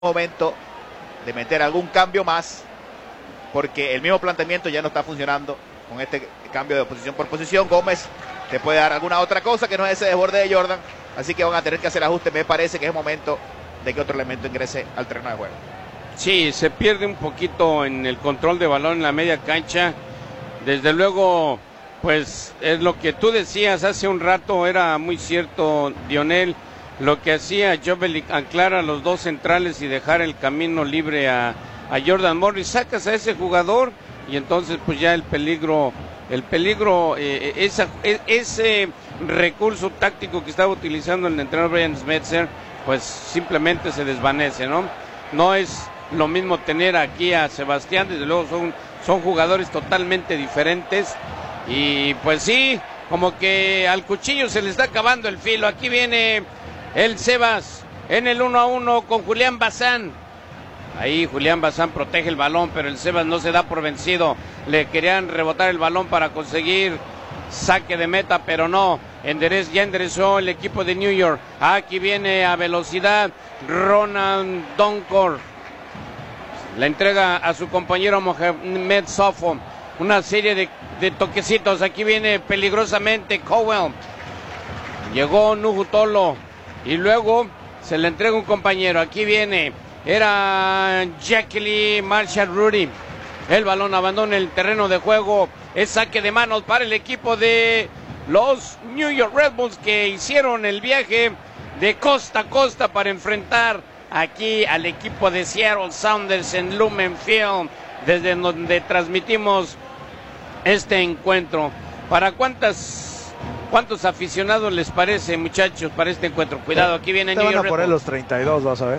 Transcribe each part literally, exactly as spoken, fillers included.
momento de meter algún cambio más, porque el mismo planteamiento ya no está funcionando con este cambio de posición por posición. Gómez te puede dar alguna otra cosa que no es ese desborde de Jordan, así que van a tener que hacer ajustes. Me parece que es momento de que otro elemento ingrese al terreno de juego. Sí, se pierde un poquito en el control de balón en la media cancha. Desde luego, pues es lo que tú decías hace un rato, era muy cierto, Dionel. Lo que hacía Joveljic, anclar a los dos centrales y dejar el camino libre a, a Jordan Morris. Sacas a ese jugador y entonces pues ya el peligro, el peligro, eh, esa, ese recurso táctico que estaba utilizando el entrenador Brian Schmetzer, pues simplemente se desvanece, ¿no? No es lo mismo tener aquí a Sebastián, desde luego son, son jugadores totalmente diferentes y pues sí, como que al cuchillo se le está acabando el filo. Aquí viene el Sebas en el uno a uno con Julián Bazán. Ahí Julián Bazán protege el balón, pero el Sebas no se da por vencido. Le querían rebotar el balón para conseguir saque de meta, pero no. Enderez, ya enderezó el equipo de New York. Aquí viene a velocidad Ronald Donkor. La entrega a su compañero Mohamed Sofo. Una serie de, de toquecitos. Aquí viene peligrosamente Cowell. Llegó Nuhu Tolo. Y luego se le entrega un compañero. Aquí viene, era Jackie Marshall Rudy. El balón abandona el terreno de juego. Es saque de manos para el equipo de los New York Red Bulls, que hicieron el viaje de costa a costa para enfrentar aquí al equipo de Seattle Sounders en Lumen Field, desde donde transmitimos este encuentro. ¿Para cuántas... ¿Cuántos aficionados les parece, muchachos, para este encuentro? Cuidado, aquí viene New York. Te van a poner los treinta y dos, vas a ver.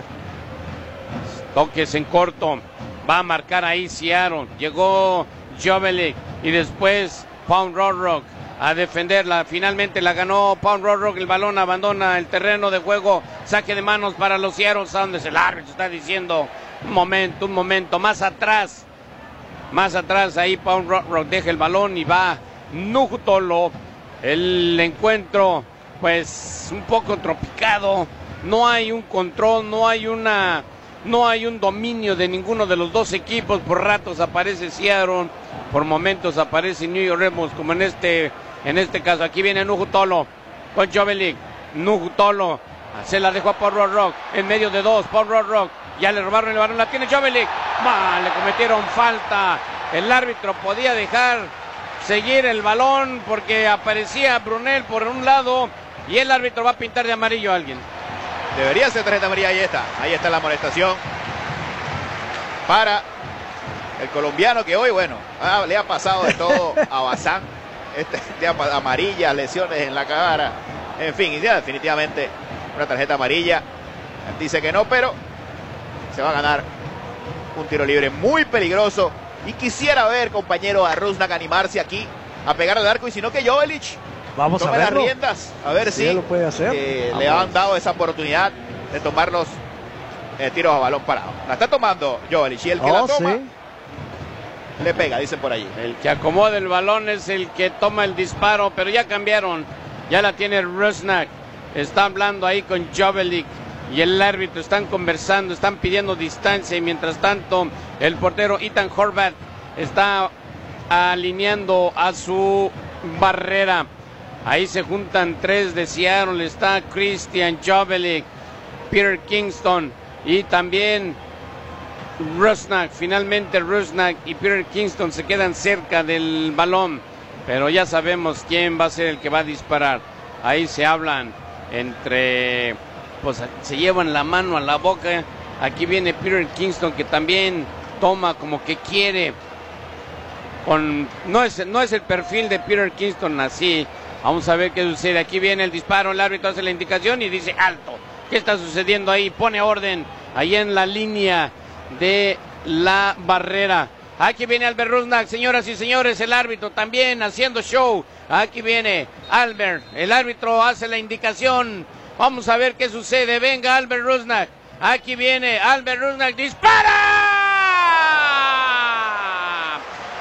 Toques en corto. Va a marcar ahí Seattle. Llegó Joveljic y después Pound Rock a defenderla. Finalmente la ganó Pound Rock. El balón abandona el terreno de juego. Saque de manos para los Seattle Sounders. El árbitro está diciendo, un momento, un momento. Más atrás. Más atrás ahí Pound Rock deja el balón y va Nuhu Tolo. El encuentro, pues, un poco tropicado. No hay un control, no hay una, no hay un dominio de ninguno de los dos equipos. Por ratos aparece Seattle, por momentos aparece New York Red Bulls, como en este, en este caso. Aquí viene Nuhu Tolo con Joveljic. Nuhu Tolo se la dejó a Paul Rock en medio de dos. Paul Rock ya le robaron el balón, la tiene Joveljic. ¡Bah! Le cometieron falta. El árbitro podía dejar seguir el balón porque aparecía Brunel por un lado y el árbitro va a pintar de amarillo a alguien. Debería ser tarjeta amarilla. Ahí está, ahí está la amonestación para el colombiano, que hoy, bueno, ah, le ha pasado de todo a Bazán. Este, este, amarillas, lesiones en la cara, en fin, ya definitivamente una tarjeta amarilla. Dice que no, pero se va a ganar un tiro libre muy peligroso. Y quisiera ver, compañero, a Rusnak animarse aquí a pegar al arco, y si no, que Joveljic Vamos tome a las verlo. riendas, a ver Sí, si lo puede hacer. eh, le han dado esa oportunidad de tomar los eh, tiros a balón parado. La está tomando Joveljic, y el que Oh, la toma, sí. le pega, dicen por allí. El que acomoda el balón es el que toma el disparo, pero ya cambiaron. Ya la tiene Rusnak. Está hablando ahí con Joveljic y el árbitro, están conversando, están pidiendo distancia, y mientras tanto el portero Ethan Horvath está alineando a su barrera. Ahí se juntan tres de Seattle, está Christian Joveljic, Peter Kingston y también Rusnak. Finalmente Rusnak y Peter Kingston se quedan cerca del balón, pero ya sabemos quién va a ser el que va a disparar. Ahí se hablan entre, pues se llevan la mano a la boca. Aquí viene Peter Kingston, que también toma como que quiere. Con, no es, no es el perfil de Peter Kingston así. Vamos a ver qué sucede. Aquí viene el disparo, el árbitro hace la indicación y dice alto. ¿Qué está sucediendo ahí? Pone orden ahí en la línea de la barrera. Aquí viene Albert Rusnak, señoras y señores, el árbitro también haciendo show. Aquí viene Albert, el árbitro hace la indicación. Vamos a ver qué sucede. Venga Albert Rusnak. Aquí viene Albert Rusnak, dispara.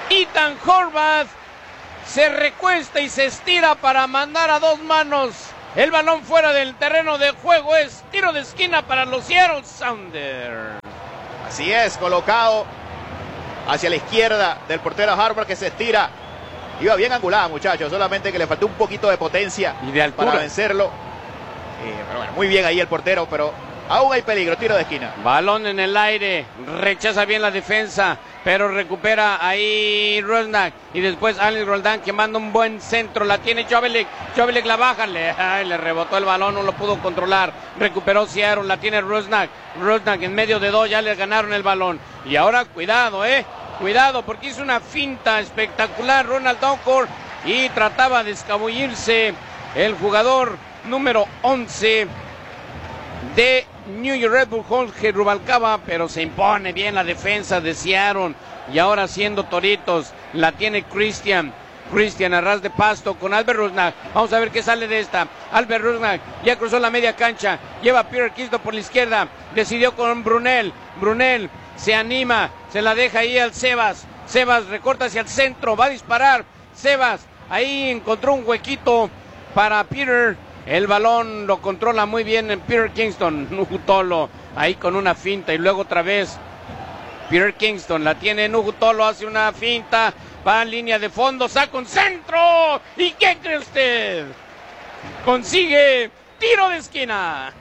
Ethan Horvath se recuesta y se estira para mandar a dos manos El balón fuera del terreno de juego, es tiro de esquina para los Seattle Sounders. Así es, colocado hacia la izquierda del portero Harper, que se estira. Iba bien angulada, muchachos, solamente que le faltó un poquito de potencia y de altura para vencerlo. Eh, pero bueno, muy bien ahí el portero, pero aún hay peligro, tiro de esquina. Balón en el aire, rechaza bien la defensa, pero recupera ahí Rusnak. Y después Alex Roldán, que manda un buen centro, la tiene Joveljic. Joveljic la baja, le, ay, le rebotó el balón, no lo pudo controlar. Recuperó Seattle, la tiene Rusnak. Rusnak en medio de dos, ya le ganaron el balón. Y ahora cuidado, eh, cuidado, porque hizo una finta espectacular Ronald Donkor y trataba de escabullirse el jugador número once de New York Red Bull, Jorge Rubalcaba, pero se impone bien la defensa de Seattle. Y ahora siendo toritos, la tiene Christian. Christian a ras de pasto con Albert Rusnak. Vamos a ver qué sale de esta. Albert Rusnak ya cruzó la media cancha. Lleva a Peter Kingston por la izquierda. Decidió con Brunel. Brunel se anima. Se la deja ahí al Sebas. Sebas recorta hacia el centro. Va a disparar. Sebas ahí encontró un huequito para Peter. El balón lo controla muy bien en Peter Kingston. Nugutolo ahí con una finta. Y luego otra vez Peter Kingston la tiene Nugutolo. Hace una finta. Va en línea de fondo, saca un centro. ¿Y qué cree usted? Consigue tiro de esquina.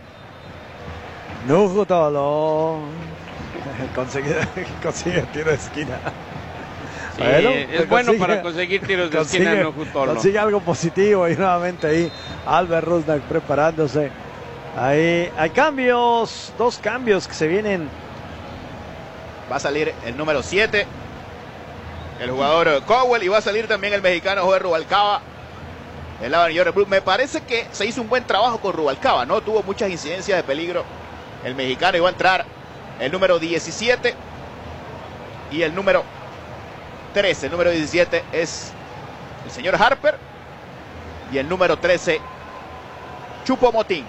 Nugutolo consigue, consigue tiro de esquina. Sí, bueno, es bueno consigue, para conseguir tiros de consigue, esquina Nugutolo. Consigue algo positivo y nuevamente ahí Albert Rusnak preparándose. Ahí hay cambios, dos cambios que se vienen. Va a salir el número siete. El jugador Cowell, y va a salir también el mexicano Jorge Rubalcaba. El lado de New York Red Bull. Me parece que se hizo un buen trabajo con Rubalcaba, no tuvo muchas incidencias de peligro. El mexicano iba a entrar el número diecisiete y el número trece. El número diecisiete es el señor Harper y el número trece Choupo-Moting.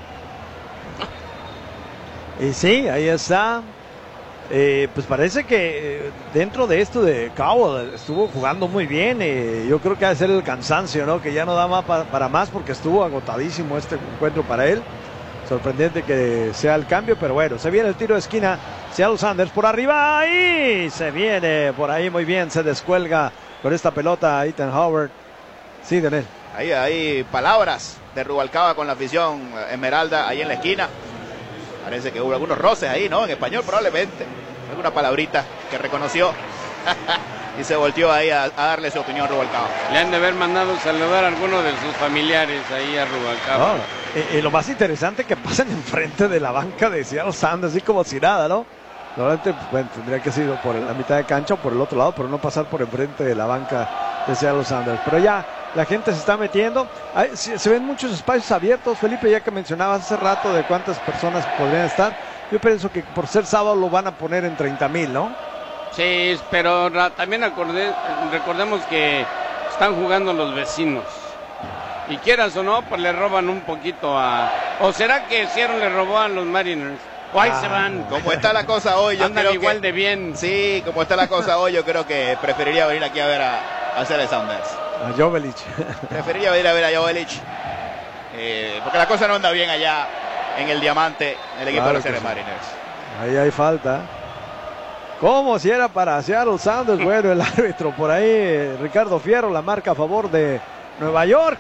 Y sí, ahí está. Eh, pues parece que eh, dentro de esto de Cowell estuvo jugando muy bien. Eh, yo creo que ha de ser el cansancio, ¿no? Que ya no da más para, para más porque estuvo agotadísimo este encuentro para él. Sorprendente que sea el cambio, pero bueno, se viene el tiro de esquina. Seattle Sounders por arriba, ahí se viene por ahí muy bien, se descuelga con esta pelota Ethan Howard. Sí, Daniel. Ahí hay palabras de Rubalcaba con la afición Esmeralda ahí en la esquina. Parece que hubo algunos roces ahí, ¿no? En español probablemente. Alguna palabrita que reconoció. Y se volteó ahí a, a darle su opinión a Rubalcaba. Le han de haber mandado saludar a alguno de sus familiares ahí a Rubalcaba. Oh, y, y lo más interesante que pasan enfrente de la banca de Seattle Sounders, así como si nada, ¿no? Normalmente, bueno, tendría que ser por la mitad de cancha o por el otro lado, pero no pasar por enfrente de la banca de Seattle Sounders. Pero ya la gente se está metiendo. Hay, se, se ven muchos espacios abiertos, Felipe, ya que mencionabas hace rato de cuántas personas podrían estar. Yo pienso que por ser sábado lo van a poner en treinta mil, ¿no? Sí, pero también acordé, recordemos que están jugando los vecinos. Y quieras o no, pues le roban un poquito a... ¿O será que Seattle le robó a los Mariners? O ahí ah, se van. Como está la cosa hoy, yo Andan creo igual que, de bien. Sí, como está la cosa hoy, yo creo que preferiría venir aquí a ver a, a hacer el Sounders. A Joveljic. Preferiría venir a ver a Joveljic. Eh, porque la cosa no anda bien allá en el Diamante, el equipo claro de los Seattle sí. Mariners. Ahí hay falta. Como si era para Seattle Sounders. Bueno, el árbitro por ahí, Ricardo Fierro, la marca a favor de Nueva York.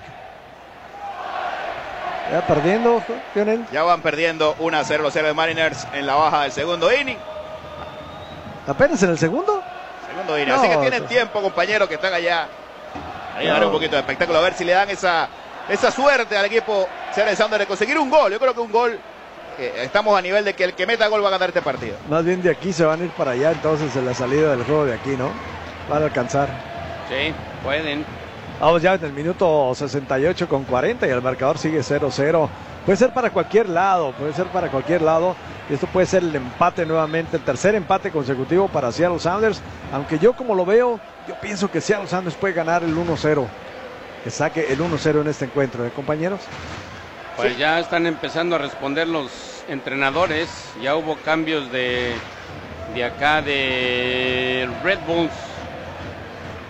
Ya perdiendo, Lionel. Ya van perdiendo uno a cero los Seattle Mariners en la baja del segundo inning. ¿Apenas en el segundo? Segundo inning. No, así que tienen tiempo, compañeros, que están allá. Ahí no. Darle un poquito de espectáculo, a ver si le dan esa, esa suerte al equipo Seattle Sounders de conseguir un gol. Yo creo que un gol, eh, estamos a nivel de que el que meta gol va a ganar este partido. Más bien de aquí se van a ir para allá, entonces en la salida del juego de aquí, ¿no? Van a alcanzar. Sí, pueden. Vamos ya en el minuto sesenta y ocho con cuarenta y el marcador sigue cero cero. Puede ser para cualquier lado, puede ser para cualquier lado. Y esto puede ser el empate nuevamente, el tercer empate consecutivo para Seattle Sounders. Aunque yo como lo veo, yo pienso que Seattle Sounders puede ganar el uno cero. Que saque el uno cero en este encuentro, ¿eh, compañeros? Pues sí. Ya están empezando a responder los entrenadores. Ya hubo cambios de, de acá de Red Bulls.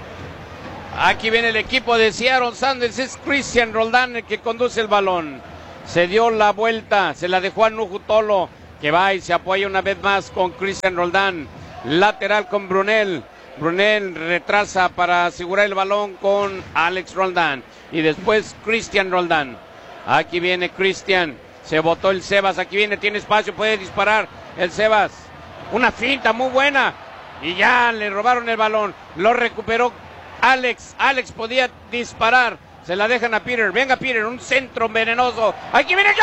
Aquí viene el equipo de Seattle Sounders. Es Christian Roldán el que conduce el balón. se dio la vuelta, se la dejó a Nujutolo, que va y se apoya una vez más con Cristian Roldán. Lateral con Brunel. Brunel retrasa para asegurar el balón con Alex Roldán. Y después Cristian Roldán. Aquí viene Cristian. Se botó el Sebas. Aquí viene, tiene espacio, puede disparar el Sebas. Una finta muy buena. Y ya le robaron el balón. Lo recuperó Alex. Alex podía disparar. Se la dejan a Peter. Venga Peter, un centro venenoso. Aquí viene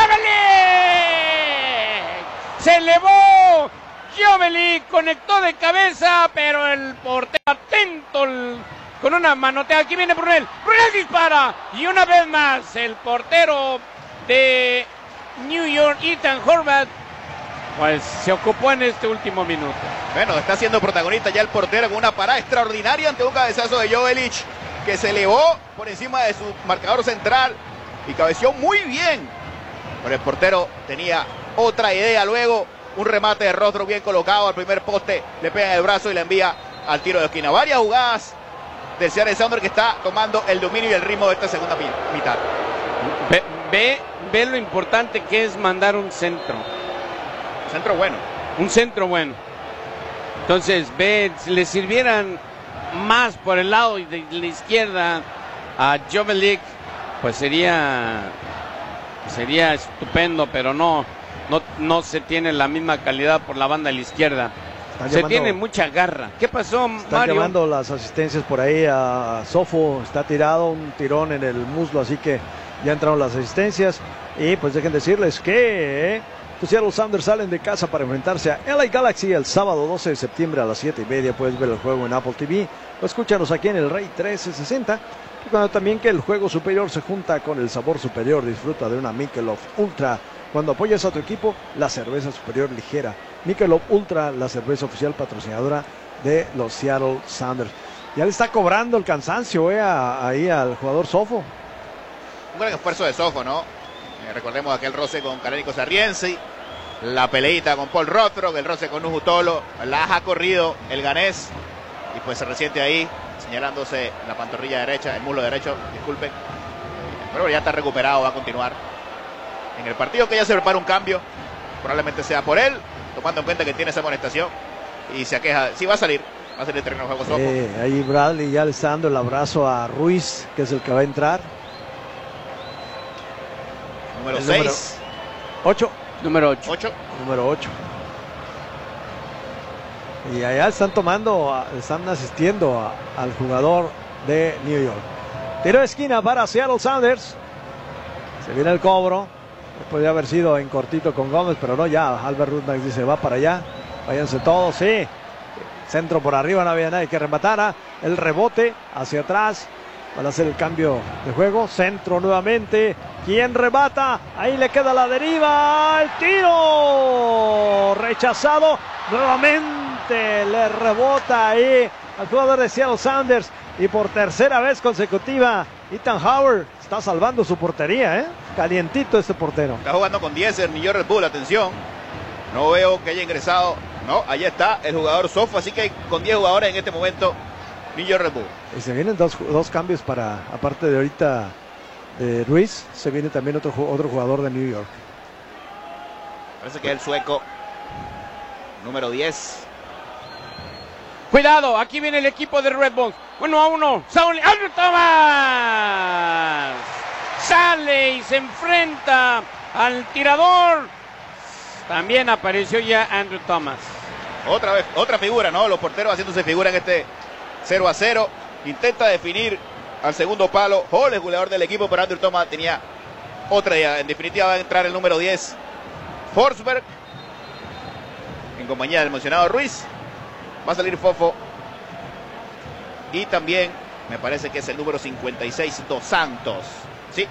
Joveljic. Se elevó. Joveljic conectó de cabeza, pero el portero atento el, con una manotea. Aquí viene Brunel. Brunel dispara. Y una vez más el portero de New York, Ethan Horvath, pues se ocupó en este último minuto. Bueno, está siendo protagonista ya el portero con una parada extraordinaria ante un cabezazo de Joveljic, que se elevó por encima de su marcador central y cabeció muy bien. Pero el portero tenía otra idea luego. Un remate de rostro bien colocado al primer poste, le pega en el brazo y le envía al tiro de esquina. Varias jugadas del Seattle Sounders que está tomando el dominio y el ritmo de esta segunda mitad. Ve, ve, ve lo importante que es mandar un centro. Centro bueno. Un centro bueno. Entonces, ve, si le sirvieran más por el lado de la izquierda a Joveljic, pues sería, sería estupendo, pero no. No, no se tiene la misma calidad por la banda de la izquierda. Están se llamando, tiene mucha garra. ¿Qué pasó, están Mario? Están llamando las asistencias por ahí a Sofo. Está tirado, un tirón en el muslo, así que ya entraron las asistencias. Y pues dejen decirles que eh, los Seattle Sounders salen de casa para enfrentarse a L A Galaxy el sábado doce de septiembre a las siete y media. Puedes ver el juego en Apple T V. O escúchanos aquí en el Rey trece sesenta. Y cuando también que el juego superior se junta con el sabor superior, disfruta de una Michelob Ultra. Cuando apoyas a tu equipo, la cerveza superior ligera. Michelob Ultra, la cerveza oficial patrocinadora de los Seattle Sounders. Ya le está cobrando el cansancio eh, a, ahí al jugador Sofo. Un gran esfuerzo de Sofo, ¿no? Eh, recordemos aquel roce con Carénico Sarriensi, la peleita con Paul Rothrock, el roce con Nujutolo, la ha corrido el ganés y pues se resiente ahí, señalándose la pantorrilla derecha, el muslo derecho, disculpen. Pero ya está recuperado, va a continuar. En el partido que ya se prepara un cambio, probablemente sea por él, tomando en cuenta que tiene esa amonestación y se aqueja. Sí, va a salir, va a salir el terreno de juego Sofo. Eh, ahí Bradley ya le está dando el abrazo a Ruiz, que es el que va a entrar. Número seis. ocho. Número ocho. Número ocho. Y allá están tomando, están asistiendo a, al jugador de New York. Tiro de esquina para Seattle Sounders. Se viene el cobro. Podría haber sido en cortito con Gómez, pero no, ya Albert Rudnack dice, va para allá, váyanse todos, sí. Centro por arriba, no había nadie que rematara. El rebote hacia atrás para hacer el cambio de juego. Centro nuevamente. ¿Quién remata? Ahí le queda la deriva. El tiro rechazado. Nuevamente le rebota ahí al jugador de Seattle Sounders. Y por tercera vez consecutiva, Ethan Howard está salvando su portería, ¿eh? Calientito este portero. Está jugando con diez el New York Red Bull, atención. No veo que haya ingresado. No, ahí está el jugador Sofo, así que con diez jugadores en este momento, New York Red Bull. Y se vienen dos, dos cambios para, aparte de ahorita de Ruiz, se viene también otro, otro jugador de New York. Parece que es el sueco, número diez. Cuidado, aquí viene el equipo de Red Bulls. Uno a uno. Saúl Andrew Thomas. Sale y se enfrenta al tirador. También apareció ya Andrew Thomas. Otra vez, otra figura, ¿no? Los porteros haciéndose figura en este cero a cero. Intenta definir al segundo palo. Hall, el goleador del equipo, pero Andrew Thomas tenía otra idea. En definitiva va a entrar el número diez, Forsberg, en compañía del mencionado Ruiz. Va a salir Fofo. Y también me parece que es el número cincuenta y seis, Dos Santos. Sí.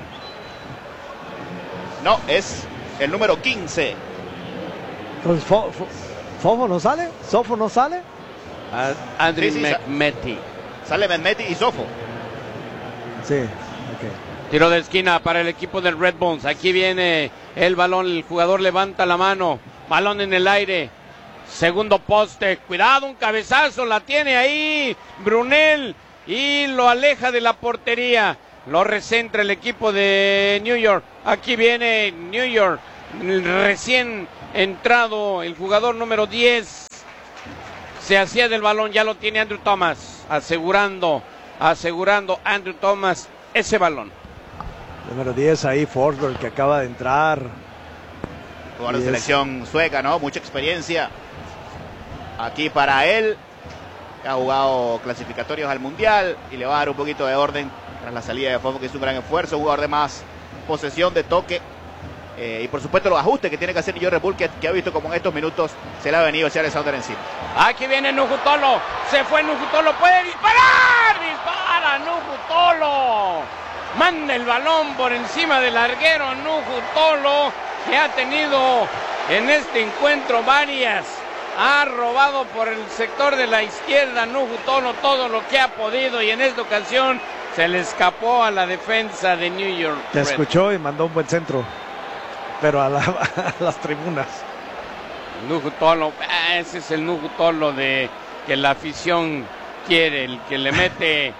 No, es el número quince. Entonces, Fo, Fo, ¿Fofo no sale? ¿Sofo no sale? Uh, Andriy sí, sí, Mehmeti. Sale Mehmeti y Sofo. Sí, ok. Tiro de esquina para el equipo del Red Bulls. Aquí viene el balón, el jugador levanta la mano. Balón en el aire. Segundo poste, cuidado, un cabezazo, la tiene ahí Brunel y lo aleja de la portería. lo recentra el equipo de New York. Aquí viene New York, recién entrado el jugador número diez. Se hacía del balón, ya lo tiene Andrew Thomas, asegurando, asegurando Andrew Thomas ese balón. Número diez ahí, Forsberg, que acaba de entrar. Jugador de selección sueca, ¿no? Mucha experiencia aquí para él. Ha jugado clasificatorios al Mundial y le va a dar un poquito de orden tras la salida de Fofo, que hizo un gran esfuerzo. Un jugador de más posesión, de toque. Eh, y por supuesto los ajustes que tiene que hacer New York Red Bull, que, que ha visto como en estos minutos se le ha venido Seattle Sounder encima. Aquí viene Nugutolo, se fue Nugutolo, puede disparar, dispara Nugutolo, manda el balón por encima del larguero Nugutolo, que ha tenido en este encuentro varias, ha robado por el sector de la izquierda Nugutolo todo lo que ha podido, y en esta ocasión se le escapó a la defensa de New York. Te escuchó y mandó un buen centro, pero a, la, a las tribunas. Nugutolo, ese es el Nugutolo de que la afición quiere, el que le mete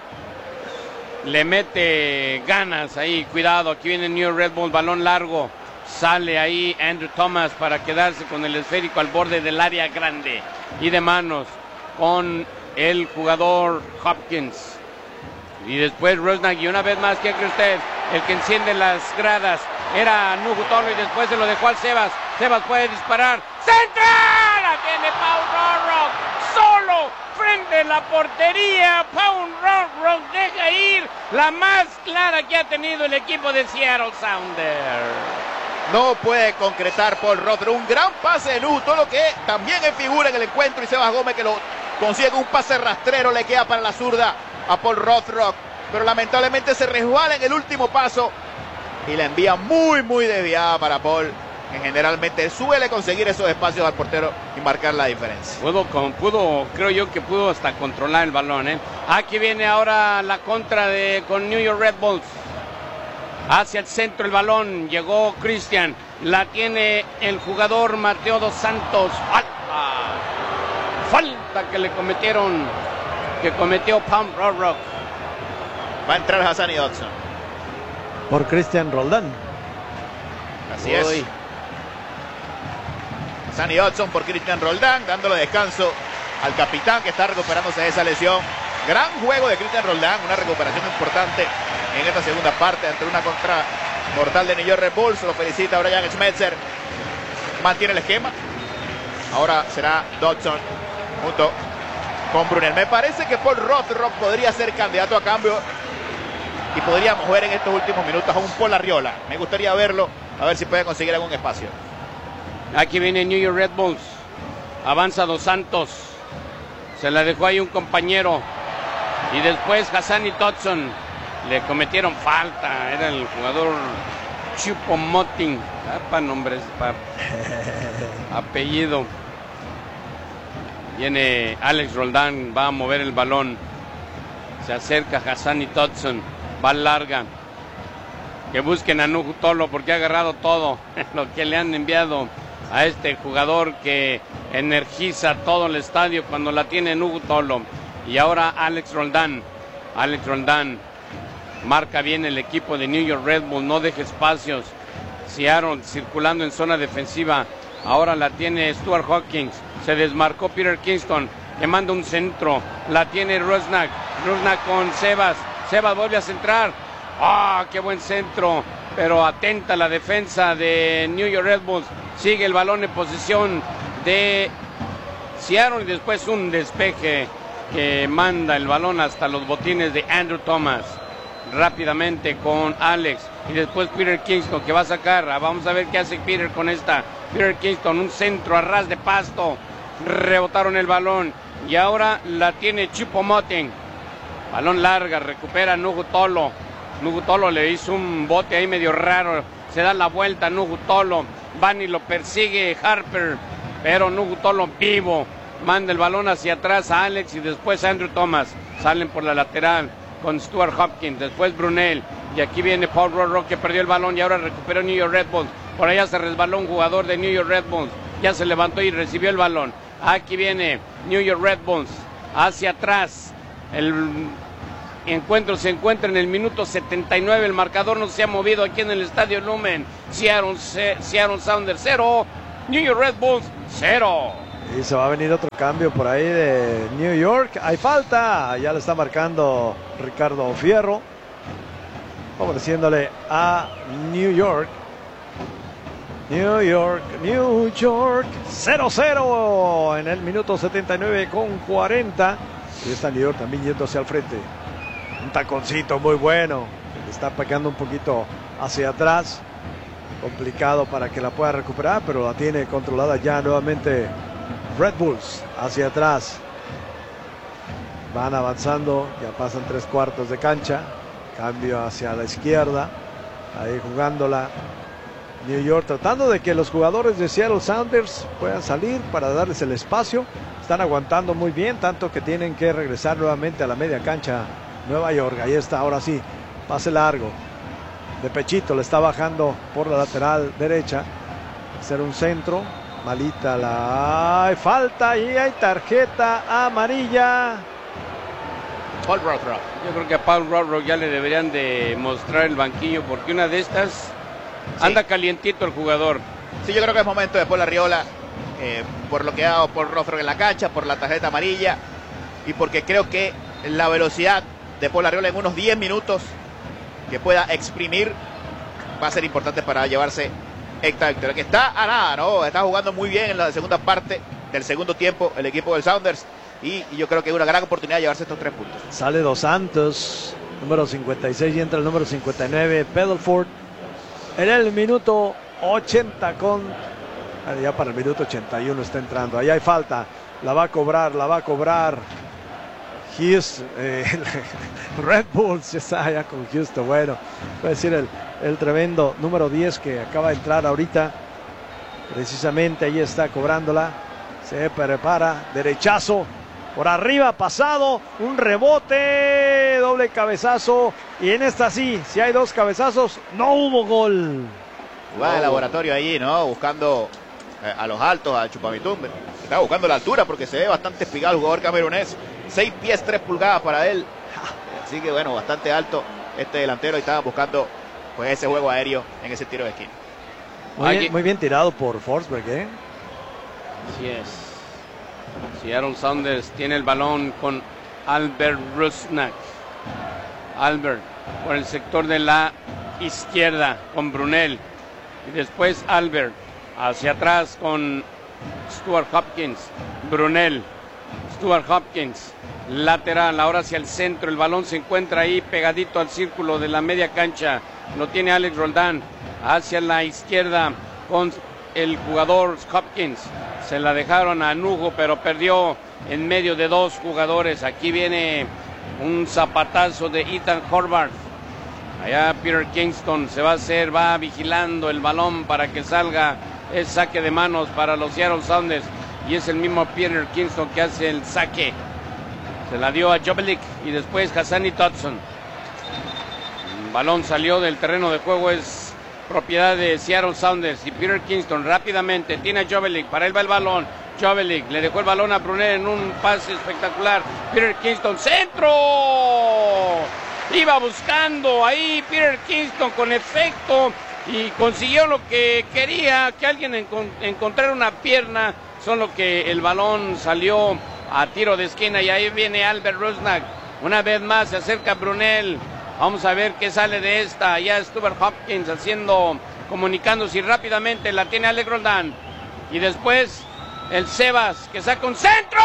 le mete ganas ahí. Cuidado, aquí viene New York Red Bull, balón largo, sale ahí Andrew Thomas para quedarse con el esférico al borde del área grande y de manos con el jugador Hopkins. Y después Rusnak, y una vez más, ¿qué cree usted? El que enciende las gradas era Nugutolo, y después se lo dejó al Sebas. Sebas puede disparar. ¡Central! La tiene Paul Rothrock, solo frente a la portería. Paul Rothrock deja ir la más clara que ha tenido el equipo de Seattle Sounders. No puede concretar Paul Rothrock. Un gran pase de Nugutolo, que también es figura en el encuentro, y Sebas Gómez, que lo consigue un pase rastrero, le queda para la zurda a Paul Rothrock, pero lamentablemente se resbala en el último paso y la envía muy muy desviada para Paul, que generalmente suele conseguir esos espacios al portero y marcar la diferencia. Pudo, pudo, creo yo que pudo hasta controlar el balón, ¿eh? Aquí viene ahora la contra de con New York Red Bulls. Hacia el centro el balón, llegó Christian, la tiene el jugador Mateo dos Santos. Falta, falta que le cometieron, que cometió Paul Rothrock. Va a entrar Hassani Dodson. Por Christian Roldán. Así Uy. es. Hassani Dodson por Christian Roldán, dándole descanso al capitán, que está recuperándose de esa lesión. Gran juego de Christian Roldán, una recuperación importante en esta segunda parte ante una contra mortal de New York Red Bulls. Lo felicita Brian Schmetzer. Mantiene el esquema. Ahora será Dodson junto con Brunel. Me parece que Paul Rothrock podría ser candidato a cambio y podríamos ver en estos últimos minutos a un Paul Arriola. Me gustaría verlo, a ver si puede conseguir algún espacio. Aquí viene New York Red Bulls. Avanza Dos Santos. Se la dejó ahí un compañero. Y después Hassani Dodson. Le cometieron falta. Era el jugador Choupo-Moting. Ah, para nombres, para apellido. Viene Alex Roldán, va a mover el balón. Se acerca Hassani Dodson, va larga. Que busquen a Nugutolo, porque ha agarrado todo lo que le han enviado a este jugador que energiza todo el estadio cuando la tiene Nugutolo. Y ahora Alex Roldán. Alex Roldán marca bien el equipo de New York Red Bull, no deja espacios. Seattle circulando en zona defensiva. Ahora la tiene Stuart Hawkins. Se desmarcó Peter Kingston, le manda un centro, la tiene Rusnak, Rusnak con Sebas, Sebas vuelve a centrar. ¡Ah, qué buen centro! Pero atenta la defensa de New York Red Bulls. Sigue el balón en posición de Seattle y después un despeje que manda el balón hasta los botines de Andrew Thomas. Rápidamente con Alex y después Peter Kingston, que va a sacar. Vamos a ver qué hace Peter con esta. Peter Kingston, un centro a ras de pasto. Rebotaron el balón y ahora la tiene Choupo-Moting. Balón larga, recupera Nugutolo. Nugutolo le hizo un bote ahí medio raro. Se da la vuelta Nugutolo. Van y lo persigue Harper, pero Nugutolo vivo. Manda el balón hacia atrás a Alex y después a Andrew Thomas. Salen por la lateral con Stuart Hopkins, después Brunel. Y aquí viene Paul Rothrock, que perdió el balón y ahora recuperó New York Red Bulls. Por allá se resbaló un jugador de New York Red Bulls. Ya se levantó y recibió el balón. Aquí viene New York Red Bulls hacia atrás. El encuentro se encuentra en el minuto setenta y nueve. El marcador no se ha movido aquí en el Estadio Lumen. Seattle, Seattle Sounders cero, New York Red Bulls cero. Y se va a venir otro cambio por ahí de New York. Hay falta. Ya lo está marcando Ricardo Fierro, favoreciéndole a New York. New York, New York, cero cero en el minuto setenta y nueve con cuarenta. Y está New York también yéndose al frente. Un taconcito muy bueno. Le está pegando un poquito hacia atrás. Complicado para que la pueda recuperar, pero la tiene controlada ya nuevamente Red Bulls hacia atrás. Van avanzando, ya pasan tres cuartos de cancha. Cambio hacia la izquierda. Ahí jugándola New York, tratando de que los jugadores de Seattle Sounders puedan salir para darles el espacio. Están aguantando muy bien, tanto que tienen que regresar nuevamente a la media cancha Nueva York. Ahí está, ahora sí, pase largo. De pechito le está bajando por la lateral derecha. Hacer un centro. Malita la... Hay falta y hay tarjeta amarilla. Paul Rothrock. Yo creo que a Paul Rothrock ya le deberían de mostrar el banquillo, porque una de estas sí. Anda calientito el jugador. Sí, yo creo que es momento de Paul Arriola, eh, por lo que ha dado Paul Rothrock en la cancha, por la tarjeta amarilla, y porque creo que la velocidad de Paul Arriola en unos diez minutos que pueda exprimir va a ser importante para llevarse esta victoria, que está a nada, ¿no? Está jugando muy bien en la segunda parte del segundo tiempo el equipo del Sounders, y, y yo creo que es una gran oportunidad de llevarse estos tres puntos. Sale Dos Santos, número cincuenta y seis, y entra el número cincuenta y nueve, Pedalford, en el minuto ochenta con... Ya para el minuto ochenta y uno está entrando. Ahí hay falta, la va a cobrar, la va a cobrar Houston, eh, Red Bulls está allá con Houston. Bueno, puede decir el, el tremendo número diez que acaba de entrar ahorita. Precisamente ahí está cobrándola. Se prepara, derechazo por arriba, pasado, un rebote, doble cabezazo. Y en esta sí, si hay dos cabezazos, no hubo gol. Jugada de laboratorio ahí, ¿no? Buscando eh, a los altos, a Chupamitumbe. Está buscando la altura porque se ve bastante espigado el jugador camerunés. seis pies, tres pulgadas para él. Así que bueno, bastante alto este delantero, y estaba buscando pues ese juego aéreo en ese tiro de esquina. Muy bien, muy bien tirado por Forsberg, ¿eh? Así es. Seattle Sounders tiene el balón con Albert Rusnak. Albert por el sector de la izquierda con Brunel. Y después Albert hacia atrás con Stuart Hopkins. Brunel. Stuart Hopkins, lateral, ahora hacia el centro. El balón se encuentra ahí pegadito al círculo de la media cancha. Lo tiene Alex Roldán hacia la izquierda con el jugador Hopkins. Se la dejaron a Nujo, pero perdió en medio de dos jugadores. Aquí viene un zapatazo de Ethan Horvath. Allá Peter Kingston se va a hacer, va vigilando el balón para que salga el saque de manos para los Seattle Sounders. Y es el mismo Peter Kingston que hace el saque. Se la dio a Jovelik y después Hassani Dotson. El balón salió del terreno de juego, es propiedad de Seattle Sounders. Y Peter Kingston rápidamente tiene a Jovelik, para él va el balón. Jovelik le dejó el balón a Brunel en un pase espectacular. Peter Kingston, ¡centro! Iba buscando ahí Peter Kingston con efecto y consiguió lo que quería, que alguien encont encontrara una pierna. Solo que el balón salió a tiro de esquina, y ahí viene Albert Rusnak. Una vez más se acerca Brunel. Vamos a ver qué sale de esta. Ya Stuart Hopkins haciendo, comunicándose rápidamente. La tiene Alex Roldán. Y después el Sebas que saca un centro.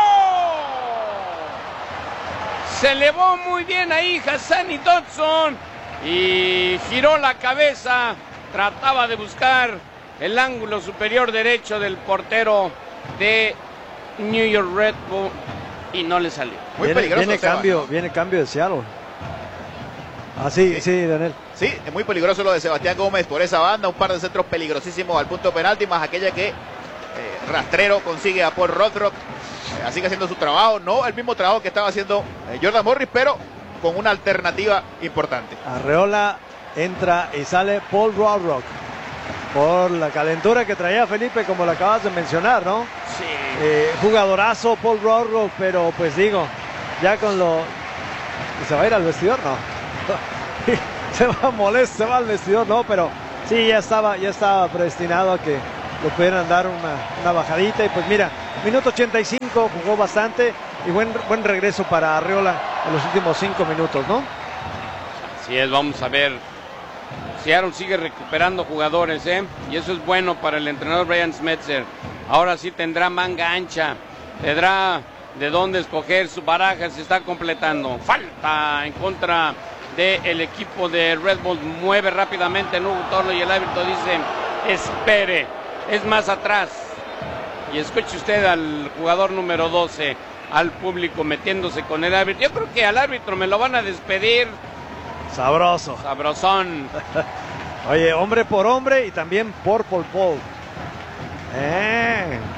Se elevó muy bien ahí Hassani Dotson y giró la cabeza. Trataba de buscar el ángulo superior derecho del portero de New York Red Bull y no le salió. Muy viene, peligroso. Viene cambio, viene cambio de Seattle. Ah, sí, sí, sí, Daniel. Sí, es muy peligroso lo de Sebastián Gómez por esa banda. Un par de centros peligrosísimos al punto penalti, más aquella que eh, Rastrero consigue a Paul Rothrock. Eh, sigue haciendo su trabajo. No el mismo trabajo que estaba haciendo eh, Jordan Morris, pero con una alternativa importante. Arreola entra y sale Paul Rothrock. Por la calentura que traía Felipe, como lo acabas de mencionar, ¿no? Sí. Eh, jugadorazo Paul Rothrock, pero pues digo, ya con lo ¿Se va a ir al vestidor? No. Se va molesto, se va al vestidor, no, pero sí, ya estaba, ya estaba predestinado a que le pudieran dar una, una bajadita. Y pues mira, minuto ochenta y cinco, jugó bastante y buen, buen regreso para Arriola en los últimos cinco minutos, ¿no? Así es, vamos a ver. Seattle sigue recuperando jugadores, ¿eh? Y eso es bueno para el entrenador Brian Schmetzer. Ahora sí tendrá manga ancha, tendrá de dónde escoger, su baraja se está completando. Falta en contra del equipo de Red Bull, mueve rápidamente Hugo Torlo y el árbitro dice, espere, es más atrás. Y escuche usted al jugador número doce, al público metiéndose con el árbitro. Yo creo que al árbitro me lo van a despedir. Sabroso. Sabrosón. Oye, hombre por hombre y también por Paul Paul. Eh.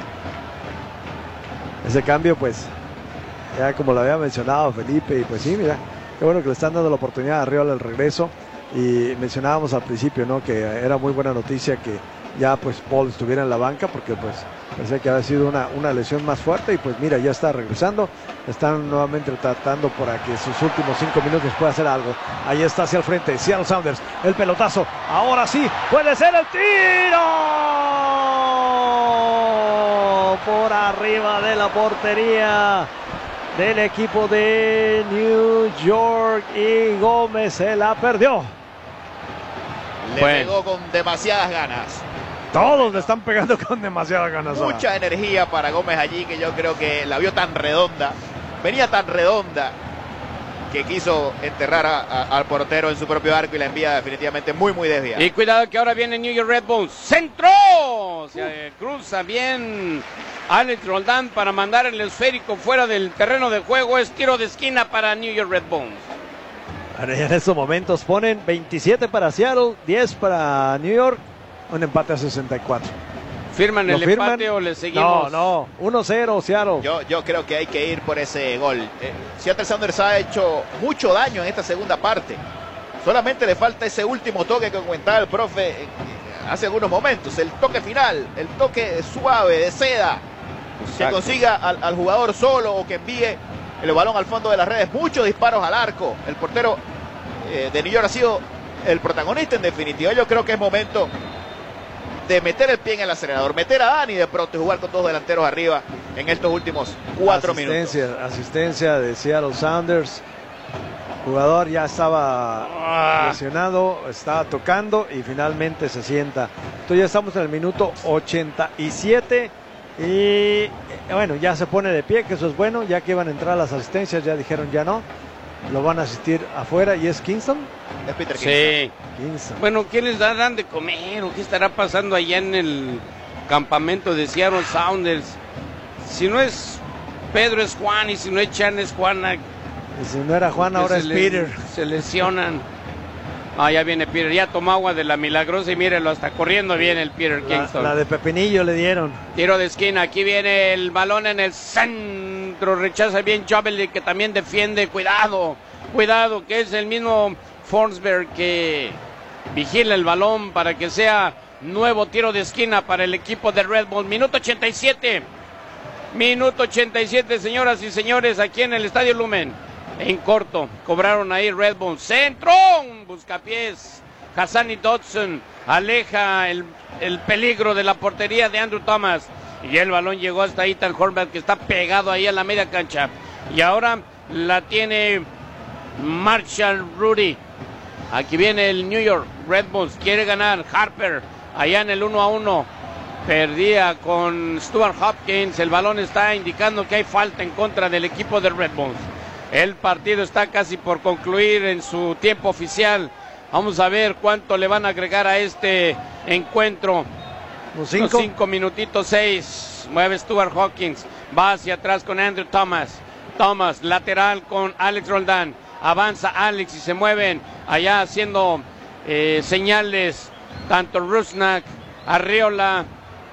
Ese cambio, pues, ya como lo había mencionado Felipe, y pues sí, mira, qué bueno que le están dando la oportunidad a Arriola al regreso. Y mencionábamos al principio, ¿no?, que era muy buena noticia que ya pues Paul estuviera en la banca, porque pues parecía que había sido una, una lesión más fuerte, y pues mira, ya está regresando. Están nuevamente tratando para que sus últimos cinco minutos pueda hacer algo. Ahí está hacia el frente, Seattle Sounders, el pelotazo, ahora sí, puede ser el tiro por arriba de la portería del equipo de New York, y Gómez se la perdió. Le Bueno. pegó con demasiadas ganas. Todos le están pegando con demasiadas ganas. Mucha energía para Gómez allí, que yo creo que la vio tan redonda. Venía tan redonda que quiso enterrar a, a, al portero en su propio arco y la envía definitivamente muy, muy desviada. Y cuidado que ahora viene New York Red Bulls. ¡Centro! Se uh. cruza bien Alex Roldán para mandar el esférico fuera del terreno de juego. Es tiro de esquina para New York Red Bulls. Ahora ya en estos momentos ponen veintisiete para Seattle, diez para New York. Un empate a sesenta y cuatro. ¿Firman el firman? empate o le seguimos? No, no, uno cero Seattle. Yo, yo creo que hay que ir por ese gol. Eh, Seattle Sounders ha hecho mucho daño en esta segunda parte. Solamente le falta ese último toque que comentaba el profe eh, hace algunos momentos. El toque final, el toque suave de seda. Exacto. Que consiga al, al jugador solo o que envíe el balón al fondo de las redes. Muchos disparos al arco. El portero eh, de New York ha sido el protagonista en definitiva. Yo creo que es momento de meter el pie en el acelerador, meter a Dani de pronto y jugar con dos delanteros arriba en estos últimos cuatro asistencia, minutos. Asistencia de Seattle Sounders. Jugador ya estaba Ah. lesionado, estaba tocando y finalmente se sienta. Entonces ya estamos en el minuto ochenta y siete y eh, bueno, ya se pone de pie, que eso es bueno, ya que iban a entrar las asistencias, ya dijeron ya no. Lo van a asistir afuera y es Kingston. Es Peter Kingston. Sí. Kingston. Bueno, ¿qué les darán de comer o qué estará pasando allá en el campamento de Seattle Sounders? Si no es Pedro es Juan y si no es Chan es Juana. Y si no era Juan, ahora se es le- Peter. Se lesionan. Ah, ya viene Peter, ya tomó agua de la milagrosa y mírenlo, hasta corriendo viene el Peter La, Kingston. la de Pepinillo le dieron. Tiro de esquina, aquí viene el balón en el centro, rechaza bien Jovely que también defiende, cuidado, cuidado, que es el mismo Forsberg que vigila el balón para que sea nuevo tiro de esquina para el equipo de Red Bull. Minuto ochenta y siete, minuto ochenta y siete, señoras y señores, aquí en el Estadio Lumen. En corto, cobraron ahí Red Bull. Centro, buscapiés. Hassani Dodson aleja el, el peligro de la portería de Andrew Thomas. Y el balón llegó hasta Ethan Horvath, que está pegado ahí a la media cancha. Y ahora la tiene Marshall Rudy. Aquí viene el New York Red Bulls. Quiere ganar Harper. Allá en el uno a uno. Perdía con Stuart Hopkins. El balón está indicando que hay falta en contra del equipo de Red Bulls. El partido está casi por concluir en su tiempo oficial. Vamos a ver cuánto le van a agregar a este encuentro. Los Cinco, cinco. cinco minutitos, seis. Mueve Stuart Hopkins. Va hacia atrás con Andrew Thomas. Thomas, lateral con Alex Roldán. Avanza Alex y se mueven allá haciendo eh, señales. Tanto Rusnak, Arriola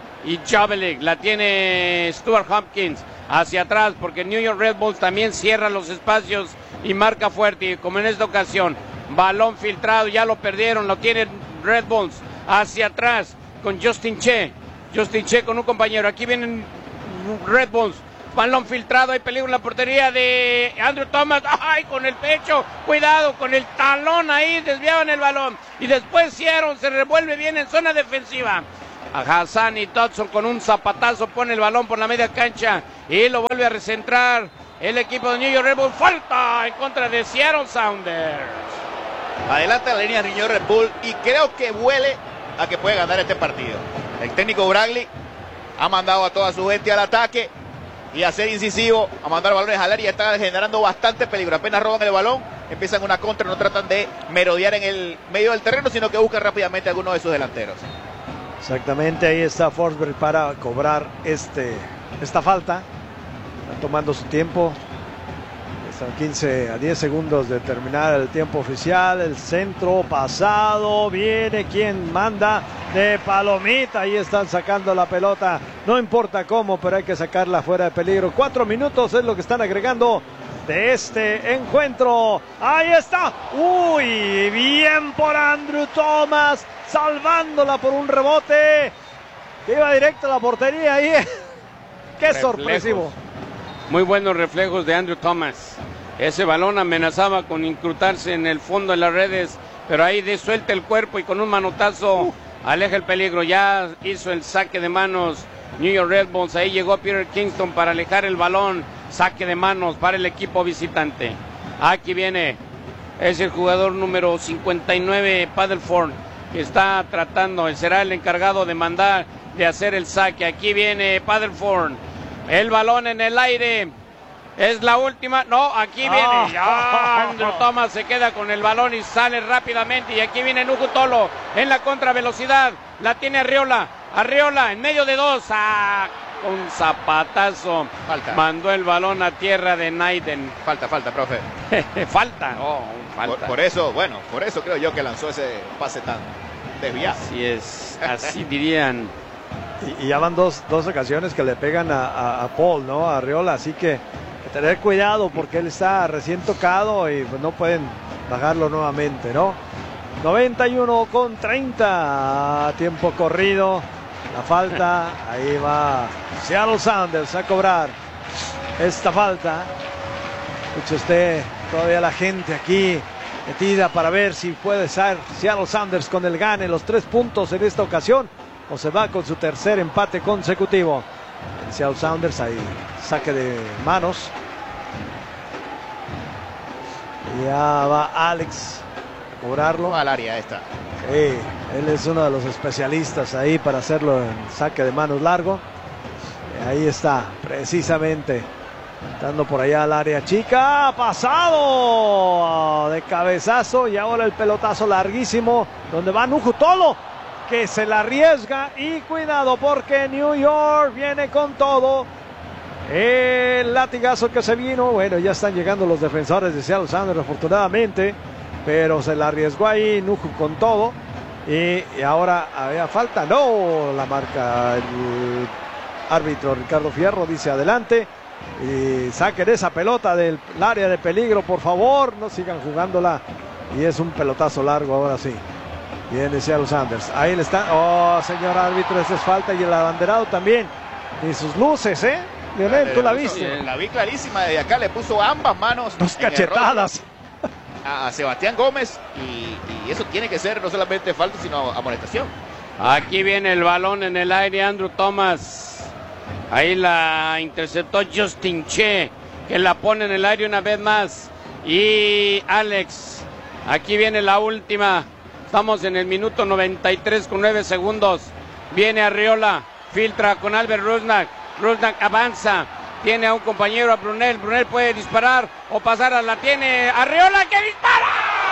y Jovely. La tiene Stuart Hopkins. Hacia atrás porque New York Red Bulls también cierra los espacios y marca fuerte, como en esta ocasión. Balón filtrado, ya lo perdieron, lo tiene Red Bulls. Hacia atrás con Justin Che. Justin Che con un compañero. Aquí vienen Red Bulls. balón filtrado, hay peligro en la portería de Andrew Thomas, ay, con el pecho, cuidado, con el talón ahí, desviaban el balón, y después Seattle se revuelve bien en zona defensiva. A Hassan y Dodson con un zapatazo pone el balón por la media cancha, y lo vuelve a recentrar el equipo de New York Red Bull. Falta en contra de Seattle Sounders. Adelante la línea de New York Red Bull, y creo que huele a que puede ganar este partido. El técnico Bradley ha mandado a toda su gente al ataque y a ser incisivo, a mandar balones al área, y está generando bastante peligro. Apenas roban el balón, empiezan una contra, no tratan de merodear en el medio del terreno, sino que buscan rápidamente a alguno de sus delanteros. Exactamente, ahí está Forsberg para cobrar este, esta falta. Están tomando su tiempo. Están quince a diez segundos de terminar el tiempo oficial. El centro pasado. Viene quien manda de palomita. Ahí están sacando la pelota. No importa cómo, pero hay que sacarla fuera de peligro. Cuatro minutos es lo que están agregando de este encuentro. Ahí está. Uy, bien por Andrew Thomas. Salvándola por un rebote. Iba directo a la portería ahí. Qué reflejos. Sorpresivo. Muy buenos reflejos de Andrew Thomas. Ese balón amenazaba con incrustarse en el fondo de las redes, pero ahí de suelta el cuerpo y con un manotazo uh. aleja el peligro. Ya hizo el saque de manos New York Red Bulls. Ahí llegó Peter Kingston para alejar el balón. Saque de manos para el equipo visitante. Aquí viene, es el jugador número cincuenta y nueve, Padelford, que está tratando, él será el encargado de mandar, de hacer el saque. Aquí viene Padelford. El balón en el aire. Es la última. No, aquí viene. Oh. Ya, Andrew Thomas se queda con el balón y sale rápidamente. Y aquí viene Nuhu Tolo en la contravelocidad. La tiene Arriola. Arriola en medio de dos. Ah, un zapatazo. Falta. Mandó el balón a tierra de Naiden. Falta, falta, profe. Falta. Oh, falta. Por, por eso, bueno, por eso creo yo que lanzó ese pase tan desviado. Así es. Así dirían. Y, y ya van dos, dos ocasiones que le pegan a, a, a Paul, ¿no? A Arriola, así que, que tener cuidado porque él está recién tocado y pues no pueden bajarlo nuevamente, ¿no? noventa y uno con treinta, tiempo corrido, la falta, ahí va Seattle Sounders a cobrar esta falta. Escuche usted, todavía la gente aquí metida para ver si puede ser Seattle Sounders con el gane, los tres puntos en esta ocasión, o se va con su tercer empate consecutivo. El Seattle Sounders, ahí saque de manos. Ya va Alex a cobrarlo. Al área esta. Sí, él es uno de los especialistas ahí para hacerlo en saque de manos largo. Y ahí está, precisamente. Dando por allá al área chica. Pasado de cabezazo. Y ahora el pelotazo larguísimo. Donde va Nuhu Tolo, que se la arriesga, y cuidado porque New York viene con todo. El latigazo que se vino, bueno, ya están llegando los defensores de Seattle Sounders afortunadamente, pero se la arriesgó ahí Nuhu con todo, y, y ahora había falta, no, la marca el árbitro Ricardo Fierro, dice adelante, y saquen esa pelota del área de peligro, por favor, no sigan jugándola, y es un pelotazo largo ahora sí. Viene Seattle Sounders. Ahí le está. Oh, señor árbitro, esa es falta. Y el abanderado también. Y sus luces, ¿eh? Lionel, ¿tú la viste? La vi clarísima. Desde acá le puso ambas manos. Dos cachetadas. A Sebastián Gómez. Y, y eso tiene que ser no solamente falta, sino amonestación. Aquí viene el balón en el aire. Andrew Thomas. Ahí la interceptó Justin Che, que la pone en el aire una vez más. Y Alex. Aquí viene la última. Estamos en el minuto noventa y tres con nueve segundos. Viene Arriola, filtra con Albert Rusnak. Rusnak avanza, tiene a un compañero, a Brunel. Brunel puede disparar o pasar, la tiene Arriola, que dispara.